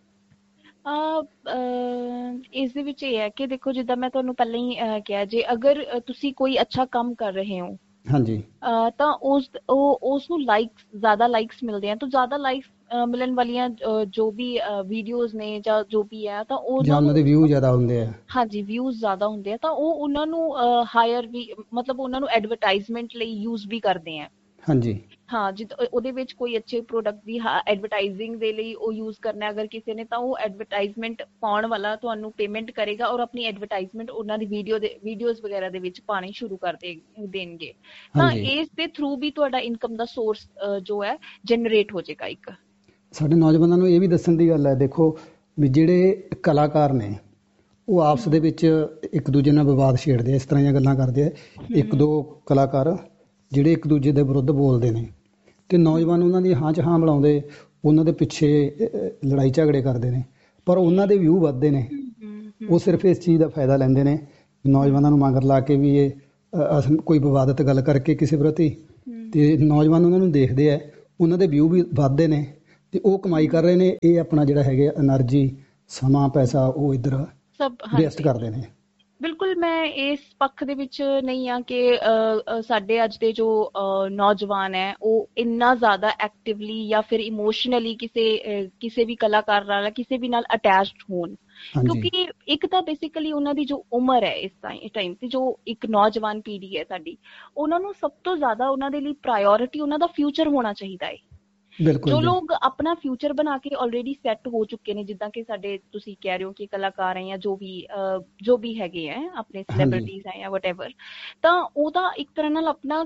ਇਸ ਦੇ ਵਿੱਚ ਇਹ ਹੈ ਕਿ ਦੇਖੋ, ਜਿੱਦਾਂ ਮੈਂ ਤੁਹਾਨੂੰ ਪਹਿਲਾਂ ਹੀ ਕਿਹਾ, ਜੇ ਅਗਰ ਤੁਸੀਂ ਕੋਈ ਅੱਛਾ ਕੰਮ ਕਰ ਰਹੇ ਹੋ ਹਾਂਜੀ ਤਾਂ ਉਸ ਉਸ ਨੂੰ ਲਾਈਕਸ, ਜ਼ਿਆਦਾ ਲਾਈਕਸ ਮਿਲਦੇ ਆ, ਤਾਂ ਜ਼ਿਆਦਾ ਲਾਈਕਸ ਮਿਲਣ ਵਾਲੀਆਂ ਜੋ ਵੀ ਵੀਡੀਓਜ਼ ਨੇ ਜਾਂ ਜੋ ਵੀ ਹੈ, ਤਾਂ ਉਹਨਾਂ ਦੇ ਵਿਊ ਜ਼ਿਆਦਾ ਹੁੰਦੇ ਆ। ਹਾਂਜੀ, ਵਿਊਜ਼ ਜ਼ਿਆਦਾ ਹੁੰਦੇ ਆ, ਤਾਂ ਉਹ ਉਹਨਾਂ ਨੂੰ ਹਾਇਰ ਵੀ, ਮਤਲਬ ਉਹਨਾਂ ਨੂੰ ਐਡਵਰਟਾਈਜ਼ਮੈਂਟ ਲਈ ਯੂਜ਼ ਵੀ ਕਰਦੇ ਆ। ਹਾਂਜੀ ਹਾਂ, ਜਿੱਦ ਉਹਦੇ ਵਿੱਚ ਕੋਈ ਅੱਛੇ ਪ੍ਰੋਡਕਟ ਦੀ ਐਡਵਰਟਾਈਜ਼ਿੰਗ ਦੇ ਲਈ ਉਹ ਯੂਜ਼ ਕਰਨਾ ਅਗਰ ਕਿਸੇ ਨੇ, ਤਾਂ ਉਹ ਐਡਵਰਟਾਈਜ਼ਮੈਂਟ ਪਾਉਣ ਵਾਲਾ ਤੁਹਾਨੂੰ ਪੇਮੈਂਟ ਕਰੇਗਾ ਔਰ ਆਪਣੀ ਐਡਵਰਟਾਈਜ਼ਮੈਂਟ ਉਹਨਾਂ ਦੀ ਵੀਡੀਓ ਦੇ ਵੀਡੀਓਜ਼ ਵਗੈਰਾ ਦੇ ਵਿੱਚ ਪਾਣੀ ਸ਼ੁਰੂ ਕਰ ਦੇ ਦੇਣਗੇ। ਤਾਂ ਇਸ ਦੇ ਥਰੂ ਵੀ ਤੁਹਾਡਾ ਇਨਕਮ ਦਾ ਸੋਰਸ ਜੋ ਹੈ ਜਨਰੇਟ ਹੋ ਜਾਏਗਾ। ਇੱਕ ਸਾਡੇ ਨੌਜਵਾਨਾਂ ਨੂੰ ਇਹ ਵੀ ਦੱਸਣ ਦੀ ਗੱਲ ਹੈ, ਦੇਖੋ ਵੀ ਜਿਹੜੇ ਕਲਾਕਾਰ ਨੇ ਉਹ ਆਪਸ ਦੇ ਵਿੱਚ ਇੱਕ ਦੂਜੇ ਨਾਲ ਵਿਵਾਦ ਛੇੜਦੇ ਆ, ਇਸ ਤਰ੍ਹਾਂ ਦੀਆਂ ਗੱਲਾਂ ਕਰਦੇ ਆ। ਇੱਕ ਦੋ ਕਲਾਕਾਰ ਜਿਹੜੇ ਇੱਕ ਦੂਜੇ ਦੇ ਵਿਰੁੱਧ ਬੋਲਦੇ ਨੇ ਤੇ ਨੌਜਵਾਨ ਉਹਨਾਂ ਦੀ ਹਾਂ 'ਚ ਹਾਂ ਮਿਲਾਉਂਦੇ, ਉਹਨਾਂ ਦੇ ਪਿੱਛੇ ਲੜਾਈ ਝਗੜੇ ਕਰਦੇ ਨੇ, ਪਰ ਉਹਨਾਂ ਦੇ ਵਿਊ ਵੱਧਦੇ ਨੇ। ਉਹ ਸਿਰਫ ਇਸ ਚੀਜ਼ ਦਾ ਫਾਇਦਾ ਲੈਂਦੇ ਨੇ, ਨੌਜਵਾਨਾਂ ਨੂੰ ਮਗਰ ਲਾ ਕੇ ਵੀ ਇਹ ਕੋਈ ਵਿਵਾਦਤ ਗੱਲ ਕਰਕੇ ਕਿਸੇ ਪ੍ਰਤੀ, ਤੇ ਨੌਜਵਾਨ ਉਹਨਾਂ ਨੂੰ ਦੇਖਦੇ ਆ, ਉਹਨਾਂ ਦੇ ਵਿਊ ਵੀ ਵੱਧਦੇ ਨੇ ਤੇ ਉਹ ਕਮਾਈ ਕਰ ਰਹੇ ਨੇ। ਇਹ ਆਪਣਾ ਜਿਹੜਾ ਹੈਗਾ ਐਨਰਜੀ, ਸਮਾਂ, ਪੈਸਾ ਉਹ ਇੱਧਰ ਵੇਸਟ ਕਰਦੇ ਨੇ। ਬਿਲਕੁਲ, ਮੈਂ ਇਸ ਪੱਖ ਦੇ ਵਿੱਚ ਨਹੀਂ ਹਾਂ ਕਿ ਸਾਡੇ ਅੱਜ ਦੇ ਜੋ ਨੌਜਵਾਨ ਹੈ ਉਹ ਇੰਨਾ ਜ਼ਿਆਦਾ ਐਕਟਿਵਲੀ ਜਾਂ ਫਿਰ ਇਮੋਸ਼ਨਲੀ ਕਿਸੇ ਕਿਸੇ ਵੀ ਕਲਾਕਾਰ ਨਾਲ, ਕਿਸੇ ਵੀ ਨਾਲ ਅਟੈਚਡ ਹੋਣ, ਕਿਉਂਕਿ ਇੱਕ ਤਾਂ ਬੇਸਿਕਲੀ ਉਹਨਾਂ ਦੀ ਜੋ ਉਮਰ ਹੈ ਇਸ ਟਾਈਮ ਤੇ, ਜੋ ਇੱਕ ਨੌਜਵਾਨ ਪੀੜ੍ਹੀ ਹੈ ਸਾਡੀ, ਉਹਨਾਂ ਨੂੰ ਸਭ ਤੋਂ ਜ਼ਿਆਦਾ ਉਹਨਾਂ ਦੇ ਲਈ ਪ੍ਰਾਇਓਰਿਟੀ ਉਹਨਾਂ ਦਾ ਫਿਊਚਰ ਹੋਣਾ ਚਾਹੀਦਾ ਹੈ। ਜੋ ਲੋਕ ਆਪਣਾ ਫਿਊਚਰ ਬਣਾ ਕੇ ਆਲਰੇਡੀ ਸੈੱਟ ਹੋ ਚੁੱਕੇ ਨੇ, ਜਿੱਦਾਂ ਕਿ ਸਾਡੇ ਤੁਸੀਂ ਕਹਿ ਰਹੇ ਹੋ ਕਿ ਕਲਾਕਾਰ ਹੈ ਜਾਂ ਜੋ ਵੀ ਜੋ ਵੀ ਹੈਗੇ ਹੈ, ਆਪਣੇ ਸੈਲੀਬ੍ਰਿਟੀਜ਼ ਹੈ ਜਾਂ ਵਟਐਵਰ, ਤਾਂ ਉਹਦਾ ਇੱਕ ਤਰ੍ਹਾਂ ਨਾਲ ਆਪਣਾ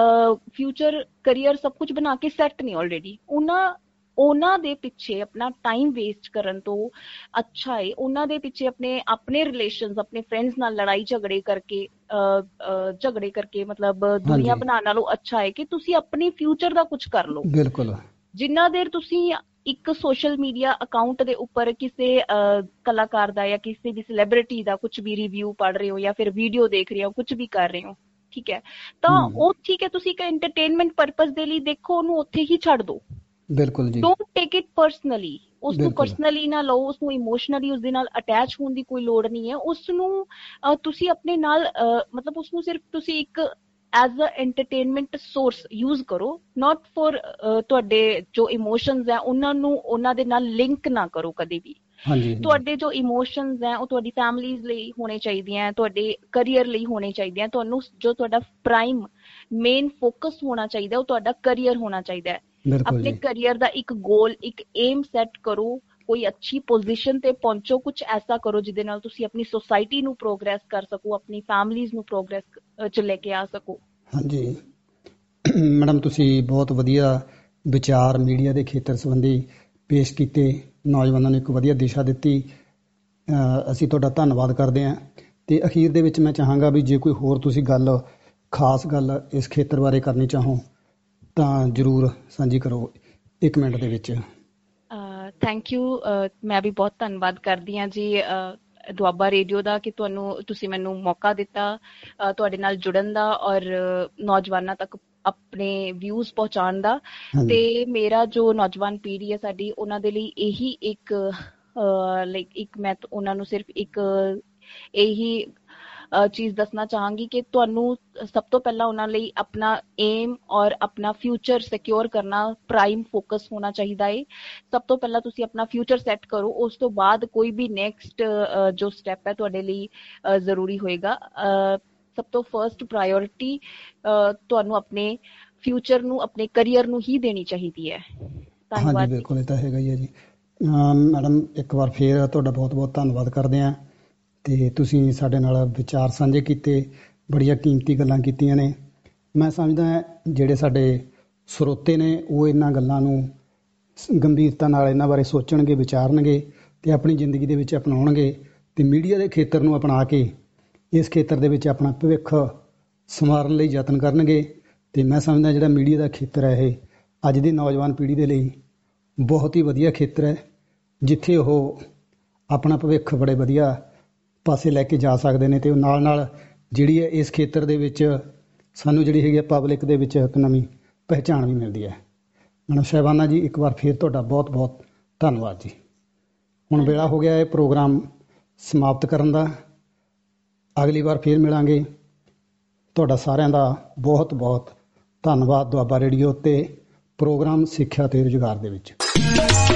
ਫਿਊਚਰ, ਕਰੀਅਰ ਸਭ ਕੁਝ ਬਣਾ ਕੇ ਸੈੱਟ ਨੇ ਆਲਰੇਡੀ। ਉਹਨਾਂ ਉਹਨਾਂ ਦੇ ਪਿੱਛੇ ਆਪਣਾ ਟਾਈਮ ਵੇਸਟ ਕਰਨ ਤੋਂ ਅੱਛਾ ਹੈ ਉਹਨਾਂ ਦੇ ਪਿੱਛੇ ਆਪਣੇ ਆਪਣੇ ਰਿਲੇਸ਼ਨਸ, ਆਪਣੇ ਫਰੈਂਡਸ ਨਾਲ ਲੜਾਈ ਝਗੜੇ ਕਰਕੇ ਝਗੜੇ ਕਰਕੇ ਮਤਲਬ ਦੁਨੀਆ ਬਣਾਉਣ ਨਾਲੋਂ ਅੱਛਾ ਹੈ ਕਿ ਤੁਸੀਂ ਆਪਣੇ ਫਿਊਚਰ ਦਾ ਕੁਝ ਕਰ ਲਓ। ਬਿਲਕੁਲ, ਜਿੰਨਾ ਦੇਰ ਤੁਸੀਂ ਇੱਕ ਸੋਸ਼ਲ ਮੀਡੀਆ ਅਕਾਊਂਟ ਦੇ ਉੱਪਰ ਕਿਸੇ ਕਲਾਕਾਰ ਦਾ ਜਾਂ ਕਿਸੇ ਵੀ ਸੈਲੀਬ੍ਰਿਟੀ ਦਾ ਕੁਝ ਵੀ ਰਿਵਿਊ ਪੜ੍ਹ ਰਹੇ ਹੋ ਜਾਂ ਫਿਰ ਵੀਡੀਓ ਦੇਖ ਰਹੇ ਹੋ, ਕੁਝ ਵੀ ਕਰ ਰਹੇ ਹੋ, ਠੀਕ ਹੈ, ਤਾਂ ਉਹ ਠੀਕ ਹੈ, ਤੁਸੀਂ ਇੱਕ ਐਂਟਰਟੇਨਮੈਂਟ ਪਰਪਸ ਦੇ ਲਈ ਦੇਖੋ, ਉਹਨੂੰ ਉੱਥੇ ਹੀ ਛੱਡ ਦਿਓ। ਬਿਲਕੁਲ ਜੀ, ਡੋਂਟ ਟੇਕ ਇਟ ਪਰਸਨਲੀ, ਉਸਨੂੰ ਪਰਸਨਲੀ ਨਾ ਲਓ, ਉਸਨੂੰ ਇਮੋਸ਼ਨਲੀ ਉਸਦੇ ਨਾਲ ਅਟੈਚ ਹੋਣ ਦੀ ਕੋਈ ਲੋੜ ਨਹੀਂ ਹੈ। ਉਸਨੂੰ ਤੁਸੀਂ ਆਪਣੇ ਨਾਲ ਮਤਲਬ ਉਸਨੂੰ ਸਿਰਫ ਤੁਸੀਂ ਇੱਕ as a entertainment source use ਕਰੋ, ਨਾਟ ਫॉर ਤੁਹਾਡੇ ਜੋ ਇਮੋਸ਼ਨਸ ਹੈ ਉਹਨਾਂ ਨੂੰ ਉਹਨਾਂ ਦੇ ਨਾਲ ਲਿੰਕ ਨਾ ਕਰੋ ਕਦੇ ਵੀ। ਤੁਹਾਡੇ ਜੋ ਇਮੋਸ਼ਨਸ ਹੈ ਉਹ ਤੁਹਾਡੀ ਫੈਮਿਲੀਜ਼ ਲਈ ਹੋਣੇ ਚਾਹੀਦੀਆਂ, ਤੁਹਾਡੇ ਕਰੀਅਰ ਲਈ ਹੋਣੇ ਚਾਹੀਦੀਆਂ। ਤੁਹਾਨੂੰ ਜੋ ਤੁਹਾਡਾ ਪ੍ਰਾਈਮ ਮੇਨ ਫੋਕਸ ਹੋਣਾ ਚਾਹੀਦਾ ਉਹ ਤੁਹਾਡਾ ਕਰੀਅਰ ਹੋਣਾ ਚਾਹੀਦਾ ਹੈ। ਆਪਣੇ ਕਰੀਅਰ ਦਾ ਇੱਕ ਗੋਲ, ਇੱਕ ਏਮ ਸੈੱਟ ਕਰੋ, ਕੋਈ ਅੱਛੀ ਪੋਜੀਸ਼ਨ ਤੇ ਪਹੁੰਚੋ, ਕੁਝ ਐਸਾ ਕਰੋ ਜਿਹਦੇ ਨਾਲ ਤੁਸੀਂ ਆਪਣੀ ਸੋਸਾਇਟੀ ਨੂੰ ਪ੍ਰੋਗਰੈਸ ਕਰ ਸਕੋ, ਆਪਣੀ ਫੈਮਿਲੀਜ਼ ਨੂੰ ਪ੍ਰੋਗਰੈਸ 'ਚ ਲੈ ਕੇ ਆ ਸਕੋ। ਹਾਂਜੀ ਮੈਡਮ, ਤੁਸੀਂ ਬਹੁਤ ਵਧੀਆ ਵਿਚਾਰ ਮੀਡੀਆ ਦੇ ਖੇਤਰ ਸੰਬੰਧੀ ਪੇਸ਼ ਕੀਤੇ, ਨੌਜਵਾਨਾਂ ਨੂੰ ਇੱਕ ਵਧੀਆ ਦਿਸ਼ਾ ਦਿੱਤੀ। ਅਸੀਂ ਤੁਹਾਡਾ ਧੰਨਵਾਦ ਕਰਦੇ ਹਾਂ। ਅਤੇ ਅਖੀਰ ਦੇ ਵਿੱਚ ਮੈਂ ਚਾਹਾਂਗਾ ਵੀ ਜੇ ਕੋਈ ਹੋਰ ਤੁਸੀਂ ਗੱਲ, ਖਾਸ ਗੱਲ ਇਸ ਖੇਤਰ ਬਾਰੇ ਕਰਨੀ ਚਾਹੋ ਤਾਂ ਜ਼ਰੂਰ ਸਾਂਝੀ ਕਰੋ ਇੱਕ ਮਿੰਟ ਦੇ ਵਿੱਚ। Thank you. ਮੈਂ ਵੀ ਬਹੁਤ ਧੰਨਵਾਦ ਕਰਦੀ ਹਾਂ ਜੀ ਦੁਆਬਾ ਰੇਡੀਓ ਦਾ ਕਿ ਤੁਹਾਨੂੰ ਤੁਸੀਂ ਮੈਨੂੰ ਮੌਕਾ ਦਿੱਤਾ ਤੁਹਾਡੇ ਨਾਲ ਜੁੜਨ ਦਾ ਔਰ ਨੌਜਵਾਨਾਂ ਤੱਕ ਆਪਣੇ ਵਿਊਜ਼ ਪਹੁੰਚਾਉਣ ਦਾ। ਤੇ ਮੇਰਾ ਜੋ ਨੌਜਵਾਨ ਪੀੜ੍ਹੀ ਹੈ ਸਾਡੀ, ਉਹਨਾਂ ਦੇ ਲਈ ਇਹੀ ਇੱਕ ਲਾਈਕ ਇੱਕ ਮੈਂ ਉਹਨਾਂ ਨੂੰ ਸਿਰਫ ਇੱਕ ਇਹੀ ਚੀਜ਼ ਦੱਸਣਾ ਚਾਹਾਂਗੀ ਕਿ ਤੁਹਾਨੂੰ ਸਭ ਤੋਂ ਪਹਿਲਾਂ ਉਹਨਾਂ ਲਈ ਆਪਣਾ ਏਮ ਔਰ ਆਪਣਾ ਫਿਊਚਰ ਸਿਕਿਉਰ ਕਰਨਾ ਪ੍ਰਾਈਮ ਫੋਕਸ ਹੋਣਾ ਚਾਹੀਦਾ ਹੈ। ਸਭ ਤੋਂ ਪਹਿਲਾਂ ਤੁਸੀਂ ਆਪਣਾ ਫਿਊਚਰ ਸੈੱਟ ਕਰੋ, ਉਸ ਤੋਂ ਬਾਅਦ ਕੋਈ ਵੀ ਨੈਕਸਟ ਜੋ ਸਟੈਪ ਹੈ ਤੁਹਾਡੇ ਲਈ ਜ਼ਰੂਰੀ ਹੋਏਗਾ। ਸਭ ਤੋਂ ਫਰਸਟ ਪ੍ਰਾਇੋਰਿਟੀ ਤੁਹਾਨੂੰ ਆਪਣੇ ਫਿਊਚਰ ਨੂੰ, ਆਪਣੇ ਕਰੀਅਰ ਨੂੰ ਹੀ ਦੇਣੀ ਚਾਹੀਦੀ ਹੈ। ਧੰਨਵਾਦ। ਹਾਂਜੀ ਬਿਲਕੁਲ, ਇਹ ਤਾਂ ਹੈਗਾ ਹੀ ਹੈ ਜੀ। ਮੈਡਮ ਇੱਕ ਵਾਰ ਫੇਰ ਤੁਹਾਡਾ ਬਹੁਤ ਬਹੁਤ ਧੰਨਵਾਦ ਕਰਦੇ ਹਾਂ, ਅਤੇ ਤੁਸੀਂ ਸਾਡੇ ਨਾਲ ਵਿਚਾਰ ਸਾਂਝੇ ਕੀਤੇ, ਬੜੀਆਂ ਕੀਮਤੀ ਗੱਲਾਂ ਕੀਤੀਆਂ ਨੇ। ਮੈਂ ਸਮਝਦਾ ਜਿਹੜੇ ਸਾਡੇ ਸਰੋਤੇ ਨੇ ਉਹ ਇਹਨਾਂ ਗੱਲਾਂ ਨੂੰ ਗੰਭੀਰਤਾ ਨਾਲ ਇਹਨਾਂ ਬਾਰੇ ਸੋਚਣਗੇ, ਵਿਚਾਰਨਗੇ ਅਤੇ ਆਪਣੀ ਜ਼ਿੰਦਗੀ ਦੇ ਵਿੱਚ ਅਪਣਾਉਣਗੇ, ਅਤੇ ਮੀਡੀਆ ਦੇ ਖੇਤਰ ਨੂੰ ਅਪਣਾ ਕੇ ਇਸ ਖੇਤਰ ਦੇ ਵਿੱਚ ਆਪਣਾ ਭਵਿੱਖ ਸੰਵਾਰਨ ਲਈ ਯਤਨ ਕਰਨਗੇ। ਅਤੇ ਮੈਂ ਸਮਝਦਾ ਜਿਹੜਾ ਮੀਡੀਆ ਦਾ ਖੇਤਰ ਹੈ ਇਹ ਅੱਜ ਦੀ ਨੌਜਵਾਨ ਪੀੜ੍ਹੀ ਦੇ ਲਈ ਬਹੁਤ ਹੀ ਵਧੀਆ ਖੇਤਰ ਹੈ, ਜਿੱਥੇ ਉਹ ਆਪਣਾ ਭਵਿੱਖ ਬੜੇ ਵਧੀਆ ਪਾਸੇ ਲੈ ਕੇ ਜਾ ਸਕਦੇ ਨੇ। ਅਤੇ ਉਹ ਨਾਲ ਨਾਲ ਜਿਹੜੀ ਹੈ ਇਸ ਖੇਤਰ ਦੇ ਵਿੱਚ ਸਾਨੂੰ ਜਿਹੜੀ ਹੈਗੀ ਆ ਪਬਲਿਕ ਦੇ ਵਿੱਚ ਇੱਕ ਨਵੀਂ ਪਹਿਚਾਣ ਵੀ ਮਿਲਦੀ ਹੈ। ਮੈਡਮ ਸਾਹਿਬਾਨਾ ਜੀ, ਇੱਕ ਵਾਰ ਫਿਰ ਤੁਹਾਡਾ ਬਹੁਤ ਬਹੁਤ ਧੰਨਵਾਦ ਜੀ। ਹੁਣ ਵੇਲਾ ਹੋ ਗਿਆ ਇਹ ਪ੍ਰੋਗਰਾਮ ਸਮਾਪਤ ਕਰਨ ਦਾ। ਅਗਲੀ ਵਾਰ ਫਿਰ ਮਿਲਾਂਗੇ। ਤੁਹਾਡਾ ਸਾਰਿਆਂ ਦਾ ਬਹੁਤ ਬਹੁਤ ਧੰਨਵਾਦ ਦੁਆਬਾ ਰੇਡੀਓ ਅਤੇ ਪ੍ਰੋਗਰਾਮ ਸਿੱਖਿਆ ਅਤੇ ਰੁਜ਼ਗਾਰ ਦੇ ਵਿੱਚ।